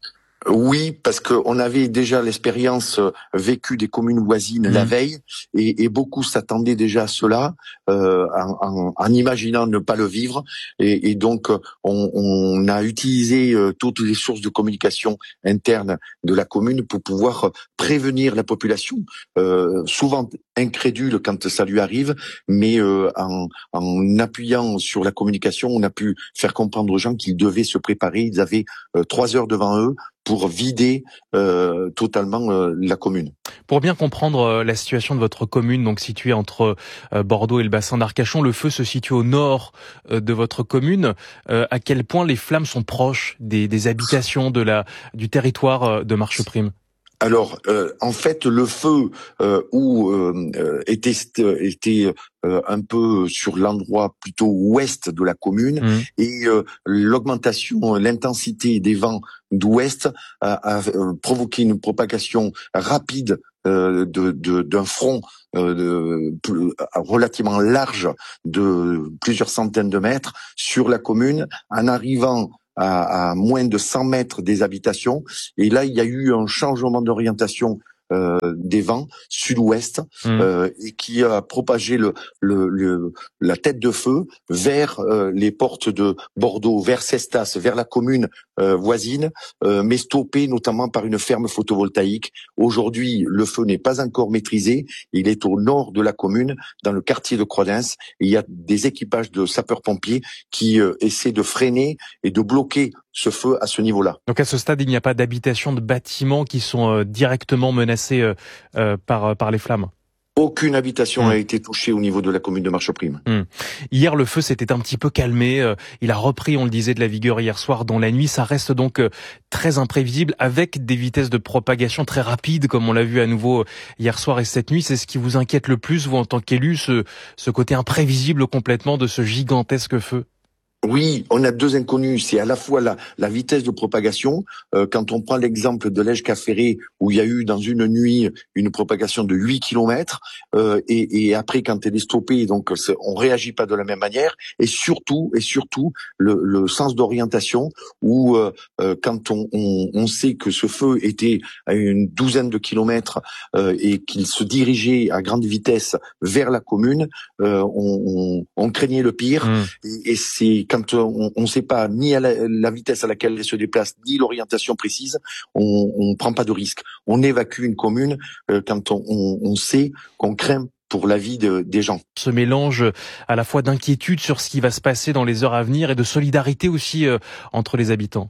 Oui, parce qu'on avait déjà l'expérience vécue des communes voisines mmh. la veille, et, et beaucoup s'attendaient déjà à cela, euh, en, en, en imaginant ne pas le vivre, et, et donc on, on a utilisé euh, toutes les sources de communication interne de la commune pour pouvoir prévenir la population, euh, souvent incrédule quand ça lui arrive, mais euh, en, en appuyant sur la communication, on a pu faire comprendre aux gens qu'ils devaient se préparer. Ils avaient euh, trois heures devant eux pour vider euh, totalement euh, la commune. Pour bien comprendre euh, la situation de votre commune, donc située entre euh, Bordeaux et le bassin d'Arcachon, le feu se situe au nord euh, de votre commune. Euh, à quel point les flammes sont proches des, des habitations, de la, du territoire euh, de Marcheprime ? Alors, euh, en fait, le feu euh, où euh, était était euh, un peu sur l'endroit plutôt ouest de la commune mmh. et euh, l'augmentation, l'intensité des vents d'ouest a, a provoqué une propagation rapide euh, de, de d'un front euh, de, de, relativement large de plusieurs centaines de mètres sur la commune, en arrivant À, à moins de cent mètres des habitations. Et là, il y a eu un changement d'orientation euh, des vents sud-ouest mmh. euh, et qui a propagé le, le, le, la tête de feu vers euh, les portes de Bordeaux, vers Cestas, vers la commune euh, voisine, euh, mais stoppé notamment par une ferme photovoltaïque. Aujourd'hui, le feu n'est pas encore maîtrisé. Il est au nord de la commune, dans le quartier de Croydens. Il y a des équipages de sapeurs-pompiers qui euh, essaient de freiner et de bloquer ce feu à ce niveau-là. Donc à ce stade, il n'y a pas d'habitation, de bâtiments qui sont euh, directement menacés euh, euh, par, par les flammes? Aucune habitation n'a mmh. été touchée au niveau de la commune de Marcheprime. Mmh. Hier, le feu s'était un petit peu calmé. Euh, il a repris, on le disait, de la vigueur hier soir dans la nuit. Ça reste donc euh, très imprévisible, avec des vitesses de propagation très rapides, comme on l'a vu à nouveau hier soir et cette nuit. C'est ce qui vous inquiète le plus, vous, en tant qu'élu, ce, ce côté imprévisible complètement de ce gigantesque feu? Oui, on a deux inconnus. C'est à la fois la, la vitesse de propagation. Euh, quand on prend l'exemple de l'Ège-Cap-Ferré, où il y a eu dans une nuit une propagation de huit kilomètres, euh, et, et après quand elle est stoppée, donc on réagit pas de la même manière. Et surtout, et surtout le, le sens d'orientation, où euh, quand on, on, on sait que ce feu était à une douzaine de kilomètres euh, et qu'il se dirigeait à grande vitesse vers la commune, euh, on, on, on craignait le pire. Mmh. Et, et c'est quand on ne sait pas ni à la, la vitesse à laquelle elle se déplace, ni l'orientation précise, on ne prend pas de risque. On évacue une commune euh, quand on, on, on sait qu'on craint pour la vie de, des gens. Ce mélange à la fois d'inquiétude sur ce qui va se passer dans les heures à venir et de solidarité aussi euh, entre les habitants.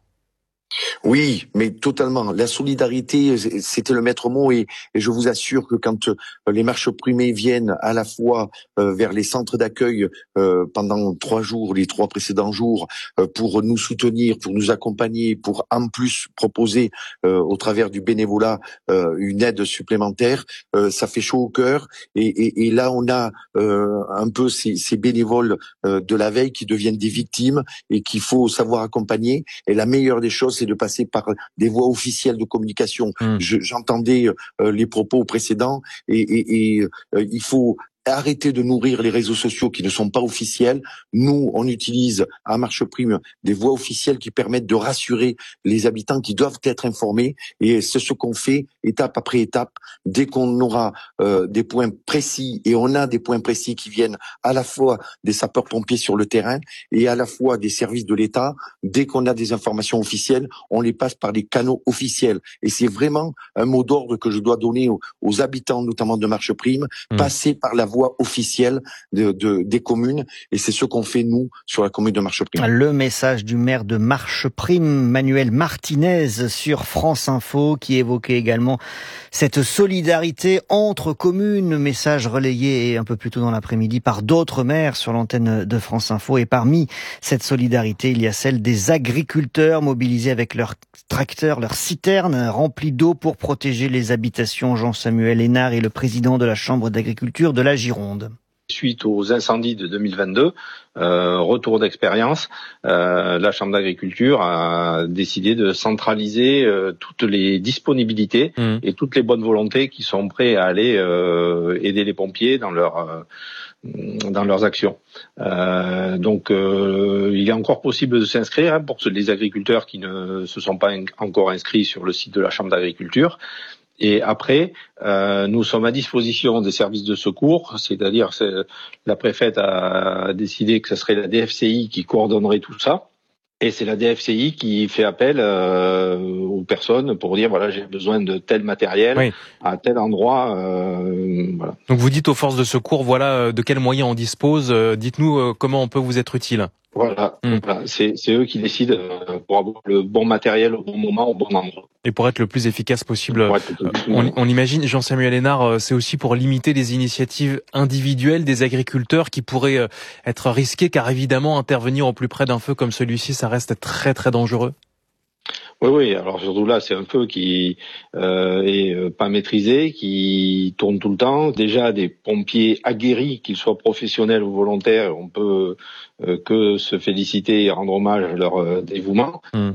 Oui, mais totalement. La solidarité, c'était le maître mot, et, et je vous assure que quand euh, les Marcheprimés viennent à la fois euh, vers les centres d'accueil euh, pendant trois jours, les trois précédents jours, euh, pour nous soutenir, pour nous accompagner, pour en plus proposer euh, au travers du bénévolat euh, une aide supplémentaire, euh, ça fait chaud au cœur. Et, et, et là, on a euh, un peu ces, ces bénévoles euh, de la veille qui deviennent des victimes et qu'il faut savoir accompagner. Et la meilleure des choses, c'est de passer par des voies officielles de communication. Mmh. Je, j'entendais euh, les propos précédents, et, et, et euh, il faut arrêter de nourrir les réseaux sociaux qui ne sont pas officiels. Nous, on utilise à Marcheprime des voies officielles qui permettent de rassurer les habitants qui doivent être informés, et c'est ce qu'on fait étape après étape. Dès qu'on aura euh, des points précis, et on a des points précis qui viennent à la fois des sapeurs-pompiers sur le terrain et à la fois des services de l'État, dès qu'on a des informations officielles, on les passe par les canaux officiels. Et c'est vraiment un mot d'ordre que je dois donner aux, aux habitants, notamment de Marcheprime, mmh. passer par la voie officielle de, de, des communes, et c'est ce qu'on fait nous sur la commune de Marcheprime. Le message du maire de Marcheprime, Manuel Martinez, sur France Info, qui évoquait également cette solidarité entre communes, message relayé un peu plus tôt dans l'après-midi par d'autres maires sur l'antenne de France Info. Et parmi cette solidarité, il y a celle des agriculteurs mobilisés avec leurs tracteurs, leurs citernes remplies d'eau pour protéger les habitations. Jean-Samuel Hénard est le président de la Chambre d'agriculture de la Gironde. Suite aux incendies de deux mille vingt-deux, euh, retour d'expérience, euh, la Chambre d'agriculture a décidé de centraliser euh, toutes les disponibilités mmh. et toutes les bonnes volontés qui sont prêts à aller euh, aider les pompiers dans leur euh, dans leurs actions. Euh, donc, euh, il est encore possible de s'inscrire hein, pour les agriculteurs qui ne se sont pas in- encore inscrits sur le site de la Chambre d'agriculture. Et après, euh, nous sommes à disposition des services de secours, c'est-à-dire c'est, la préfète a décidé que ce serait la D F C I qui coordonnerait tout ça. Et c'est la D F C I qui fait appel euh, aux personnes pour dire voilà j'ai besoin de tel matériel oui. à tel endroit. Euh, voilà. Donc vous dites aux forces de secours voilà de quels moyens on dispose. Euh, dites-nous euh, comment on peut vous être utile. Voilà, mmh. voilà. C'est, c'est eux qui décident pour avoir le bon matériel au bon moment, au bon endroit. Et pour être le plus efficace possible, euh, on, on imagine, Jean-Samuel Hénard, c'est aussi pour limiter les initiatives individuelles des agriculteurs qui pourraient être risquées, car évidemment, intervenir au plus près d'un feu comme celui-ci, ça reste très très dangereux. Oui, oui. Alors surtout là, c'est un feu qui euh, est pas maîtrisé, qui tourne tout le temps. Déjà, des pompiers aguerris, qu'ils soient professionnels ou volontaires, on peut euh, que se féliciter et rendre hommage à leur euh, dévouement. Mmh.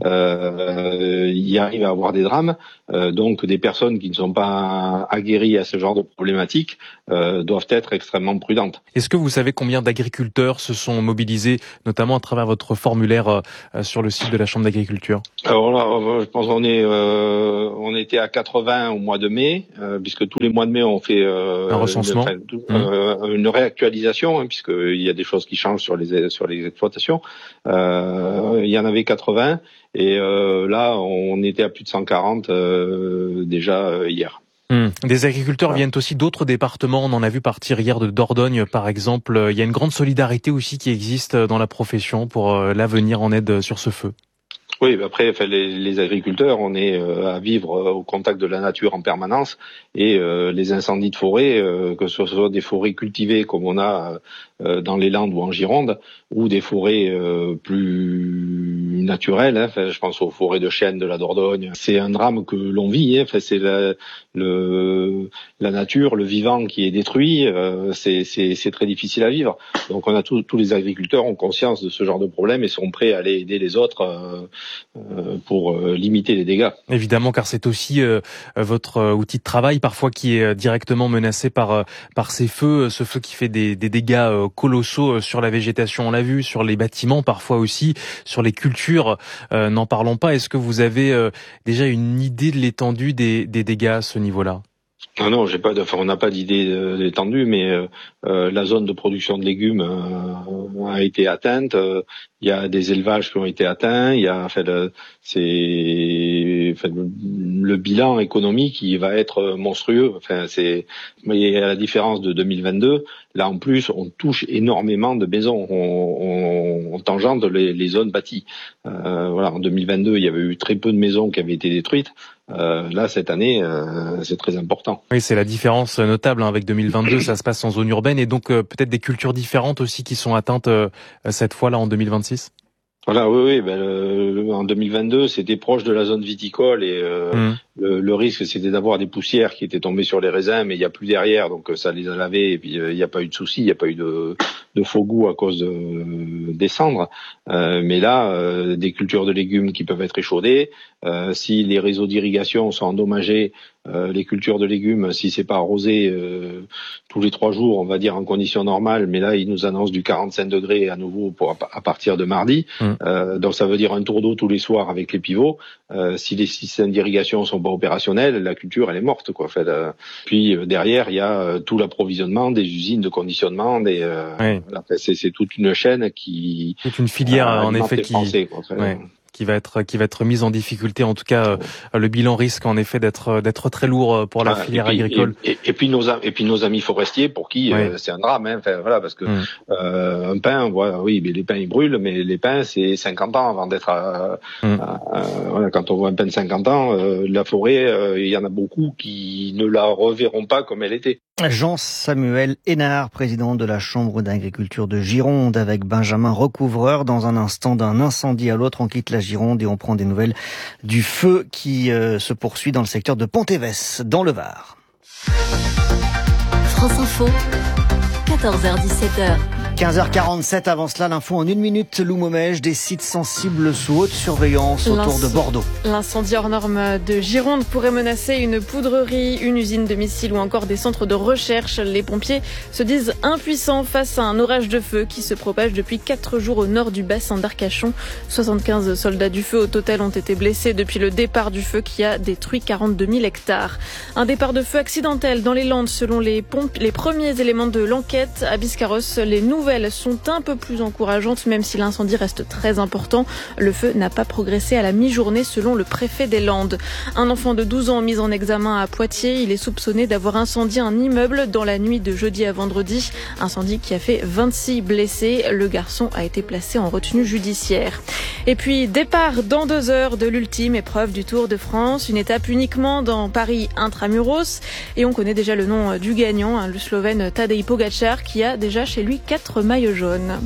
Euh, il arrive à avoir des drames. Euh, donc, des personnes qui ne sont pas aguerries à ce genre de problématiques euh, doivent être extrêmement prudentes. Est-ce que vous savez combien d'agriculteurs se sont mobilisés, notamment à travers votre formulaire euh, sur le site de la Chambre d'agriculture ? Alors là, je pense qu'on est, euh, on était à quatre-vingts au mois de mai, euh, puisque tous les mois de mai on fait euh, un recensement, une, euh, une réactualisation, hein, puisqu'il y a des choses qui changent sur les sur les exploitations. Euh, il y en avait quatre-vingts et euh, là on était à plus de cent quarante euh, déjà euh, hier. Mmh. Des agriculteurs viennent aussi d'autres départements. On en a vu partir hier de Dordogne, par exemple. Il y a une grande solidarité aussi qui existe dans la profession pour là venir en aide sur ce feu. Oui, après, enfin, les, les agriculteurs, on est euh, à vivre euh, au contact de la nature en permanence, et euh, les incendies de forêt, euh, que ce soit des forêts cultivées comme on a euh, dans les Landes ou en Gironde, ou des forêts euh, plus naturelles, hein, enfin, je pense aux forêts de chênes de la Dordogne, c'est un drame que l'on vit, hein, enfin, c'est la, le, la nature, le vivant qui est détruit, euh, c'est, c'est, c'est très difficile à vivre. Donc on a tous, tous les agriculteurs ont conscience de ce genre de problème et sont prêts à aller aider les autres euh, pour limiter les dégâts. Évidemment, car c'est aussi euh, votre outil de travail parfois qui est directement menacé par par ces feux, ce feu qui fait des, des dégâts colossaux sur la végétation, on l'a vu, sur les bâtiments parfois aussi, sur les cultures. Euh, n'en parlons pas. Est-ce que vous avez euh, déjà une idée de l'étendue des, des dégâts à ce niveau-là ? Non, non, j'ai pas de, enfin, on n'a pas d'idée d'étendue, mais euh, euh, la zone de production de légumes euh, a été atteinte. Il euh, y a des élevages qui ont été atteints. Il y a, enfin, le, c'est, enfin, le, le bilan économique, il va être monstrueux. Enfin, c'est, mais à la différence de deux mille vingt-deux, là en plus, on touche énormément de maisons. On, on, on tangente les, les zones bâties. Euh, voilà, en deux mille vingt-deux, il y avait eu très peu de maisons qui avaient été détruites. Euh, là, cette année, euh, c'est très important. Oui, c'est la différence notable hein, avec deux mille vingt-deux, ça se passe en zone urbaine et donc euh, peut-être des cultures différentes aussi qui sont atteintes euh, cette fois-là en deux mille vingt-six. Voilà, oui, oui. Ben, le, en deux mille vingt-deux, c'était proche de la zone viticole et euh, mmh. le, le risque, c'était d'avoir des poussières qui étaient tombées sur les raisins, mais il n'y a plus derrière, donc ça les a lavés et puis il n'y a pas eu de souci, il n'y a pas eu de, de faux goût à cause de, des cendres. Euh, mais là, euh, des cultures de légumes qui peuvent être échaudées, euh, si les réseaux d'irrigation sont endommagés, euh, les cultures de légumes, si c'est pas arrosé euh, tous les trois jours, on va dire en conditions normales, mais là, ils nous annoncent du quarante-cinq degrés à nouveau pour à partir de mardi. Mmh. Euh, donc ça veut dire un tour d'eau tous les soirs avec les pivots. Euh, si les systèmes d'irrigation sont pas opérationnels, la culture elle est morte quoi. Fait, euh, puis euh, derrière il y a euh, tout l'approvisionnement des usines de conditionnement, des euh, oui. voilà, c'est, c'est toute une chaîne qui c'est une filière euh, en effet qui français, quoi, fait, ouais. qui va être qui va être mise en difficulté. En tout cas, euh, le bilan risque en effet d'être d'être très lourd pour la ah, filière et puis, agricole. Et, et, et puis nos et puis nos amis forestiers pour qui ouais. euh, c'est un drame. Hein. Enfin, voilà, parce que mmh. euh, un pin, voilà, oui, mais les pins ils brûlent, mais les pins c'est cinquante ans avant d'être. À, mmh. à, à, voilà, quand on voit un pin de cinquante ans, euh, la forêt, euh, il y en a beaucoup qui ne la reverront pas comme elle était. Jean-Samuel Hénard, président de la Chambre d'agriculture de Gironde, avec Benjamin Recouvreur. Dans un instant, d'un incendie à l'autre, on quitte la Gironde et on prend des nouvelles du feu qui euh, se poursuit dans le secteur de Pontévès, dans le Var. France Info, quatorze heures dix-sept heures. quinze heures quarante-sept, avant cela, l'info en une minute. Lou Momège, des sites sensibles sous haute surveillance autour de Bordeaux. L'incendie hors norme de Gironde pourrait menacer une poudrerie, une usine de missiles ou encore des centres de recherche. Les pompiers se disent impuissants face à un orage de feu qui se propage depuis quatre jours au nord du bassin d'Arcachon. soixante-quinze soldats du feu au total ont été blessés depuis le départ du feu qui a détruit quarante-deux mille hectares. Un départ de feu accidentel dans les Landes selon les, pompes, les premiers éléments de l'enquête. À Biscarrosse, les nouvelles sont un peu plus encourageantes, même si l'incendie reste très important. Le feu n'a pas progressé à la mi-journée selon le préfet des Landes. Un enfant de douze ans mis en examen à Poitiers. Il est soupçonné d'avoir incendié un immeuble dans la nuit de jeudi à vendredi. Incendie qui a fait vingt-six blessés. Le garçon a été placé en retenue judiciaire. Et puis, départ dans deux heures de l'ultime épreuve du Tour de France. Une étape uniquement dans Paris Intramuros. Et on connaît déjà le nom du gagnant, hein, le Slovène Tadej Pogačar, qui a déjà chez lui quatre maillots jaunes.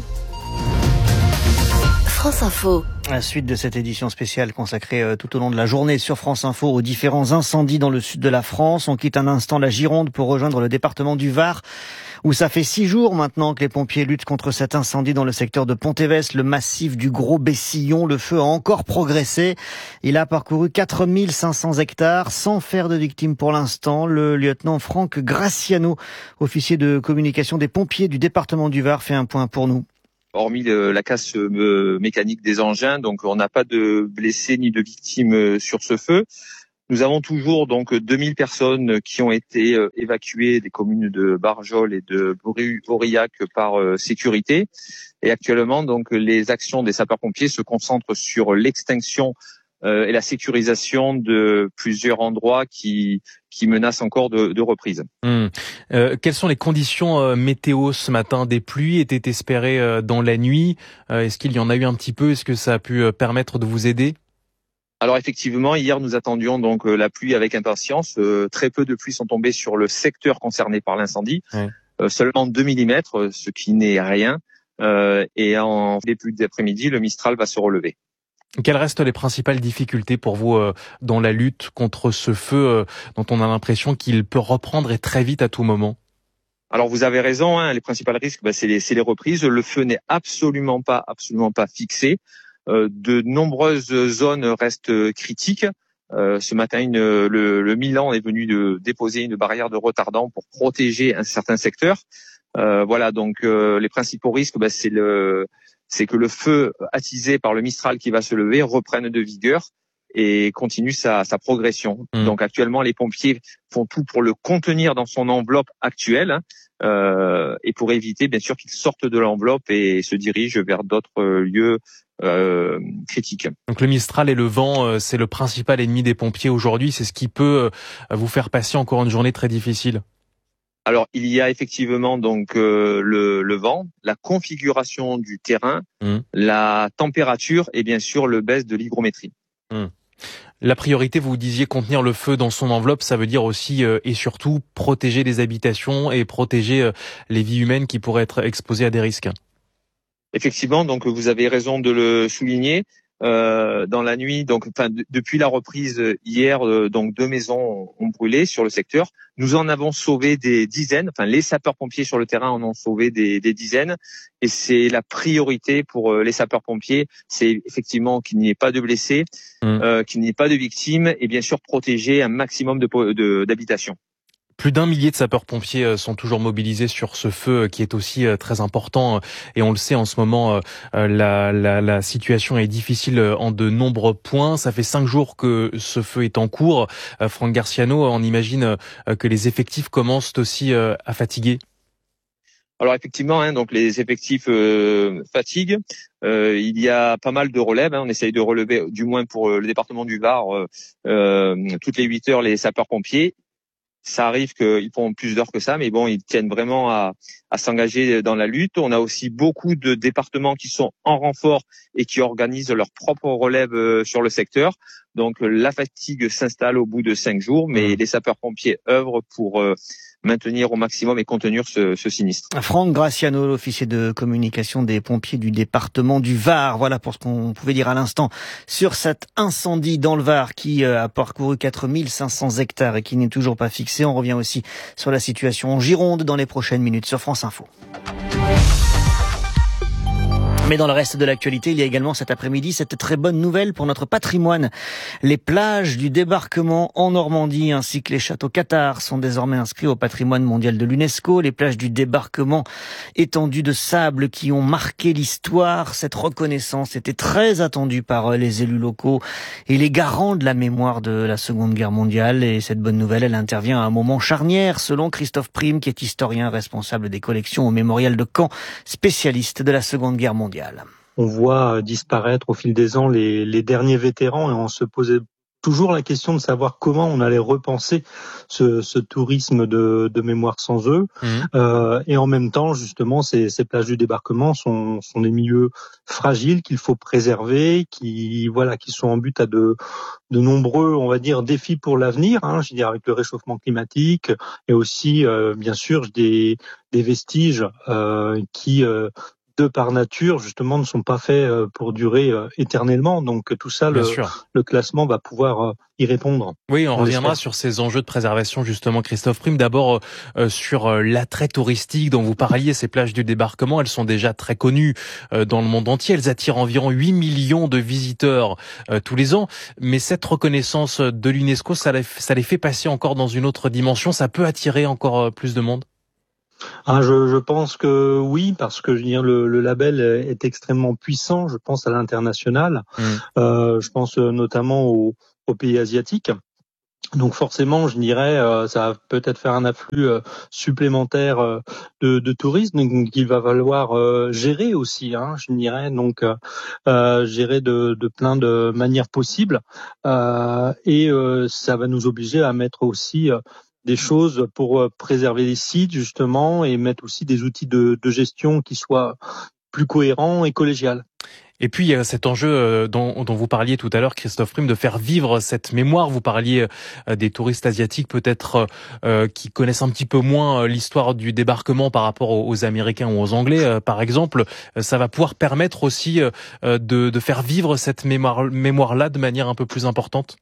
France Info. La suite de cette édition spéciale consacrée tout au long de la journée sur France Info aux différents incendies dans le sud de la France. On quitte un instant la Gironde pour rejoindre le département du Var, où ça fait six jours maintenant que les pompiers luttent contre cet incendie dans le secteur de Pontévès, le massif du Gros Bessillon. Le feu a encore progressé. Il a parcouru quatre mille cinq cents hectares sans faire de victimes pour l'instant. Le lieutenant Franck Graciano, officier de communication des pompiers du département du Var, fait un point pour nous. Hormis le, la casse euh, mécanique des engins, donc on n'a pas de blessés ni de victimes euh, sur ce feu. Nous avons toujours donc deux mille personnes qui ont été euh, évacuées des communes de Barjol et de Aurillac par euh, sécurité. Et actuellement, donc les actions des sapeurs-pompiers se concentrent sur l'extinction euh, et la sécurisation de plusieurs endroits qui qui menacent encore de, de reprise. Mmh. Euh, quelles sont les conditions euh, météo ce matin? Des pluies étaient espérées euh, dans la nuit. Euh, est-ce qu'il y en a eu un petit peu? Est-ce que ça a pu euh, permettre de vous aider? Alors effectivement, hier nous attendions donc euh, la pluie avec impatience. Euh, très peu de pluies sont tombées sur le secteur concerné par l'incendie. Ouais. Euh, seulement deux millimètres, ce qui n'est rien. Euh, et en début d'après-midi, le Mistral va se relever. Quelles restent les principales difficultés pour vous euh, dans la lutte contre ce feu euh, dont on a l'impression qu'il peut reprendre et très vite à tout moment? Alors vous avez raison, hein, les principaux risques, bah, c'est les, c'est les reprises. Le feu n'est absolument pas, absolument pas fixé. Euh, de nombreuses zones restent critiques. Euh, ce matin, une, le, le Milan est venu de déposer une barrière de retardant pour protéger un certain secteur. Euh, voilà, donc euh, les principaux risques, bah, c'est le c'est que le feu attisé par le Mistral qui va se lever reprenne de vigueur et continue sa, sa progression. Mmh. Donc actuellement, les pompiers font tout pour le contenir dans son enveloppe actuelle hein, euh, et pour éviter bien sûr qu'il sorte de l'enveloppe et se dirige vers d'autres lieux euh, critiques. Donc le Mistral et le vent, c'est le principal ennemi des pompiers aujourd'hui. C'est ce qui peut vous faire passer encore une journée très difficile. Alors, il y a effectivement donc euh, le, le vent, la configuration du terrain, mmh. la température et bien sûr le baisse de l'hygrométrie. Mmh. La priorité, vous disiez contenir le feu dans son enveloppe, ça veut dire aussi euh, et surtout protéger les habitations et protéger euh, les vies humaines qui pourraient être exposées à des risques. Effectivement, donc vous avez raison de le souligner. Euh, dans la nuit, donc, enfin, d- depuis la reprise hier, euh, donc deux maisons ont brûlé sur le secteur. Nous en avons sauvé des dizaines. Enfin, les sapeurs-pompiers sur le terrain en ont sauvé des, des dizaines. Et c'est la priorité pour euh, les sapeurs-pompiers, c'est effectivement qu'il n'y ait pas de blessés, mmh. euh, qu'il n'y ait pas de victimes, et bien sûr protéger un maximum de, de d'habitations. Plus d'un millier de sapeurs-pompiers sont toujours mobilisés sur ce feu qui est aussi très important et on le sait en ce moment la, la, la situation est difficile en de nombreux points. Ça fait cinq jours que ce feu est en cours. Franck Graciano, on imagine que les effectifs commencent aussi à fatiguer. Alors effectivement, hein, donc les effectifs euh, fatiguent. Euh, il y a pas mal de relèves. Hein, on essaye de relever, du moins pour le département du Var, euh, euh, toutes les huit heures les sapeurs-pompiers. Ça arrive qu'ils font plus d'heures que ça, mais bon, ils tiennent vraiment à, à s'engager dans la lutte. On a aussi beaucoup de départements qui sont en renfort et qui organisent leur propre relève sur le secteur. Donc la fatigue s'installe au bout de cinq jours, mais les sapeurs-pompiers œuvrent pour euh, maintenir au maximum et contenir ce, ce sinistre. Franck Graciano, l'officier de communication des pompiers du département du Var. Voilà pour ce qu'on pouvait dire à l'instant sur cet incendie dans le Var qui a parcouru quatre mille cinq cents hectares et qui n'est toujours pas fixé. On revient aussi sur la situation en Gironde dans les prochaines minutes sur France Info. Mais dans le reste de l'actualité, il y a également cet après-midi cette très bonne nouvelle pour notre patrimoine. Les plages du débarquement en Normandie ainsi que les châteaux cathares sont désormais inscrits au patrimoine mondial de l'UNESCO. Les plages du débarquement, étendues de sable qui ont marqué l'histoire. Cette reconnaissance était très attendue par les élus locaux et les garants de la mémoire de la Seconde Guerre mondiale. Et cette bonne nouvelle, elle intervient à un moment charnière, selon Christophe Prime, qui est historien responsable des collections au mémorial de Caen, spécialiste de la Seconde Guerre mondiale. On voit disparaître au fil des ans les, les derniers vétérans et on se posait toujours la question de savoir comment on allait repenser ce, ce tourisme de, de mémoire sans eux. Mmh. Euh, et en même temps, justement, ces, ces plages du débarquement sont, sont des milieux fragiles qu'il faut préserver, qui voilà, qui sont en but à de, de nombreux, on va dire, défis pour l'avenir. Hein, je veux dire avec le réchauffement climatique et aussi, euh, bien sûr, des, des vestiges euh, qui euh, de par nature, justement, ne sont pas faits pour durer éternellement. Donc tout ça, le, le classement va pouvoir y répondre. Oui, on, on reviendra sur ces enjeux de préservation, justement, Christophe Prime. D'abord, euh, sur l'attrait touristique dont vous parliez, ces plages du débarquement, elles sont déjà très connues euh, dans le monde entier. Elles attirent environ huit millions de visiteurs euh, tous les ans. Mais cette reconnaissance de l'UNESCO, ça les, ça les fait passer encore dans une autre dimension. Ça peut attirer encore plus de monde? Ah, je, je pense que oui, parce que je veux dire, le, le label est extrêmement puissant. Je pense à l'international. Mmh. Euh, je pense notamment aux, aux pays asiatiques. Donc forcément, je dirais, euh, ça va peut-être faire un afflux euh, supplémentaire euh, de, de touristes, donc il va falloir euh, gérer aussi, hein, je dirais, donc euh, gérer de, de plein de manières possibles, euh, et euh, ça va nous obliger à mettre aussi euh, des choses pour préserver les sites, justement, et mettre aussi des outils de, de gestion qui soient plus cohérents et collégiales. Et puis, il y a cet enjeu dont, dont vous parliez tout à l'heure, Christophe Prime, de faire vivre cette mémoire. Vous parliez des touristes asiatiques, peut-être, euh, qui connaissent un petit peu moins l'histoire du débarquement par rapport aux Américains ou aux Anglais, euh, par exemple. Ça va pouvoir permettre aussi euh, de, de faire vivre cette mémoire, mémoire-là de manière un peu plus importante.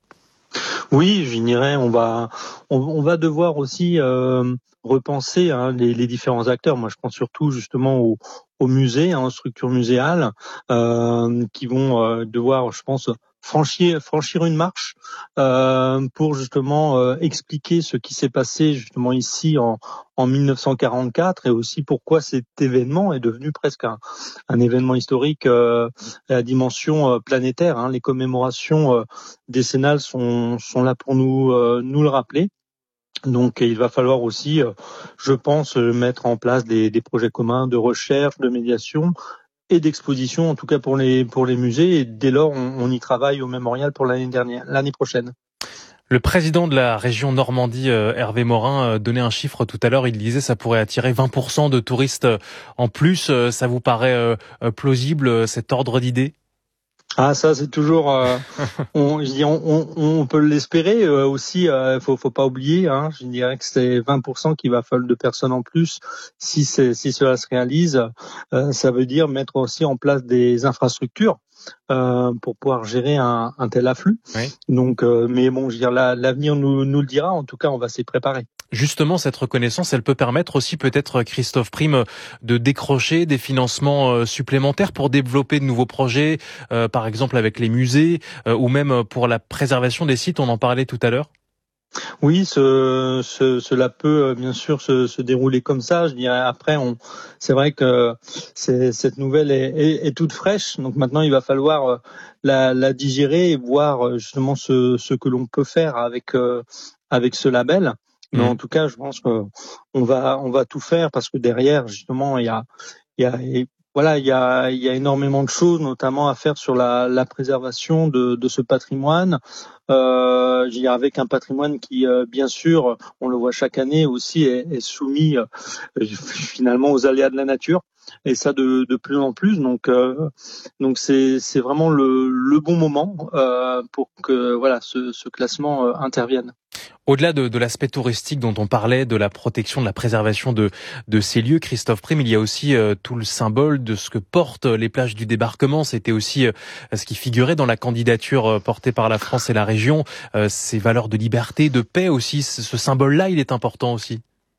Oui, je dirais, on va, on, on va devoir aussi euh, repenser hein, les, les différents acteurs. Moi, je pense surtout justement aux, aux musées, hein, aux structures muséales, euh, qui vont euh, devoir, je pense, franchir, franchir une marche euh, pour justement euh, expliquer ce qui s'est passé justement ici en, en mille neuf cent quarante-quatre et aussi pourquoi cet événement est devenu presque un, un événement historique euh, à la dimension euh, planétaire. Hein. Les commémorations euh, décennales sont, sont là pour nous, euh, nous le rappeler. Donc il va falloir aussi, euh, je pense, mettre en place des, des projets communs de recherche, de médiation et d'exposition, en tout cas pour les pour les musées. Et dès lors, on, on y travaille au mémorial pour l'année dernière, l'année prochaine. Le président de la région Normandie, Hervé Morin, donnait un chiffre tout à l'heure. Il disait que ça pourrait attirer vingt pour cent de touristes en plus. Ça vous paraît plausible, cet ordre d'idée ? Ah, ça c'est toujours, euh, on, je dis, on, on, on peut l'espérer euh, aussi. Euh, faut, faut pas oublier. Hein, je dirais que c'est vingt pour cent qu'il va falloir de personnes en plus. Si c'est, si cela se réalise, euh, ça veut dire mettre aussi en place des infrastructures euh, pour pouvoir gérer un, un tel afflux. Oui. Donc, euh, mais bon, je veux dire, la, l'avenir nous, nous le dira. En tout cas, on va s'y préparer. Justement, cette reconnaissance, elle peut permettre aussi peut-être, Christophe Prime, de décrocher des financements supplémentaires pour développer de nouveaux projets, euh, par exemple avec les musées, euh, ou même pour la préservation des sites, on en parlait tout à l'heure. Oui, ce, ce, cela peut bien sûr se, se dérouler comme ça. Je dirais après, on, c'est vrai que c'est, cette nouvelle est, est, est toute fraîche. Donc maintenant, il va falloir la, la digérer et voir justement ce, ce que l'on peut faire avec avec ce label. Mais mmh. en tout cas, je pense que on va on va tout faire parce que derrière, justement, il y a il y a voilà il y a il y a énormément de choses, notamment à faire sur la, la préservation de, de ce patrimoine. Euh, je dirais avec un patrimoine qui, euh, bien sûr, on le voit chaque année aussi, est, est soumis euh, finalement aux aléas de la nature. Et ça de, de plus en plus, donc euh, donc c'est c'est vraiment le, le bon moment euh, pour que voilà ce, ce classement euh, intervienne. Au-delà de, de l'aspect touristique dont on parlait, de la protection, de la préservation de, de ces lieux, Christophe Prime, il y a aussi euh, tout le symbole de ce que portent les plages du débarquement. C'était aussi euh, ce qui figurait dans la candidature euh, portée par la France et la région. Euh, ces valeurs de liberté, de paix aussi, ce, ce symbole-là, il est important aussi.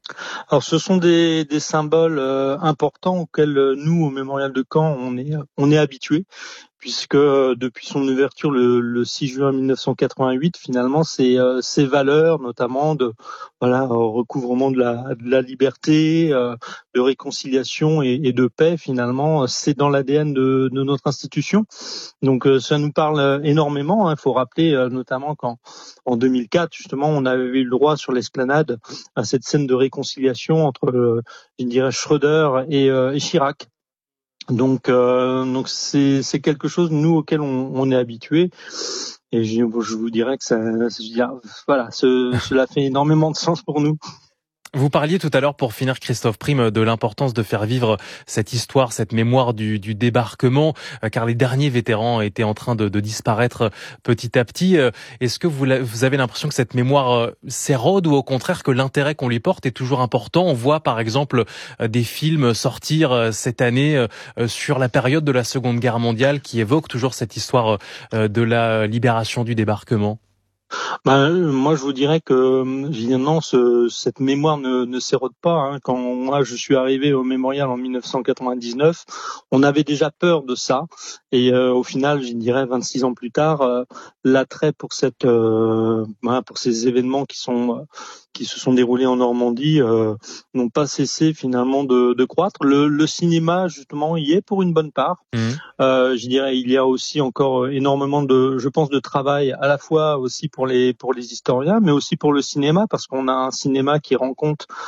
Alors, ce sont des, des symboles euh, importants auxquels euh, nous, au Mémorial de Caen, on est, on est habitués, puisque euh, depuis son ouverture le, le six juin mille neuf cent quatre-vingt-huit, finalement, ces, euh, ces valeurs, notamment de voilà recouvrement de la, de la liberté, euh, de réconciliation et, et de paix, finalement, c'est dans l'A D N de, de notre institution. Donc, euh, ça nous parle énormément. Il hein. faut rappeler euh, notamment qu'en en deux mille quatre, justement, on avait eu le droit sur l'esplanade à cette scène de réconciliation entre, euh, je dirais, Schröder et, euh, et Chirac. Donc, euh, donc c'est, c'est quelque chose nous auquel on, on est habitué. Et je, je vous dirais que ça, je dirais, voilà, ce, cela fait énormément de sens pour nous. Vous parliez tout à l'heure, pour finir, Christophe Prime, de l'importance de faire vivre cette histoire, cette mémoire du, du débarquement, car les derniers vétérans étaient en train de, de disparaître petit à petit. Est-ce que vous, vous avez l'impression que cette mémoire s'érode, ou au contraire que l'intérêt qu'on lui porte est toujours important? On voit par exemple des films sortir cette année sur la période de la Seconde Guerre mondiale qui évoquent toujours cette histoire de la libération du débarquement. Ben, moi, je vous dirais que évidemment, ce, cette mémoire ne, ne s'érode pas. Hein. Quand moi, je suis arrivé au Mémorial en mille neuf cent quatre-vingt-dix-neuf, on avait déjà peur de ça. Et euh, au final, je dirais vingt-six ans plus tard, euh, l'attrait pour cette, euh, ben, pour ces événements qui sont qui se sont déroulés en Normandie euh, n'ont pas cessé finalement de, de croître. Le, le cinéma, justement, y est pour une bonne part. Mmh. Euh, je dirais, il y a aussi encore énormément de, je pense, de travail à la fois aussi pour les pour les historiens, mais aussi pour le cinéma, parce qu'on a un cinéma qui rend compte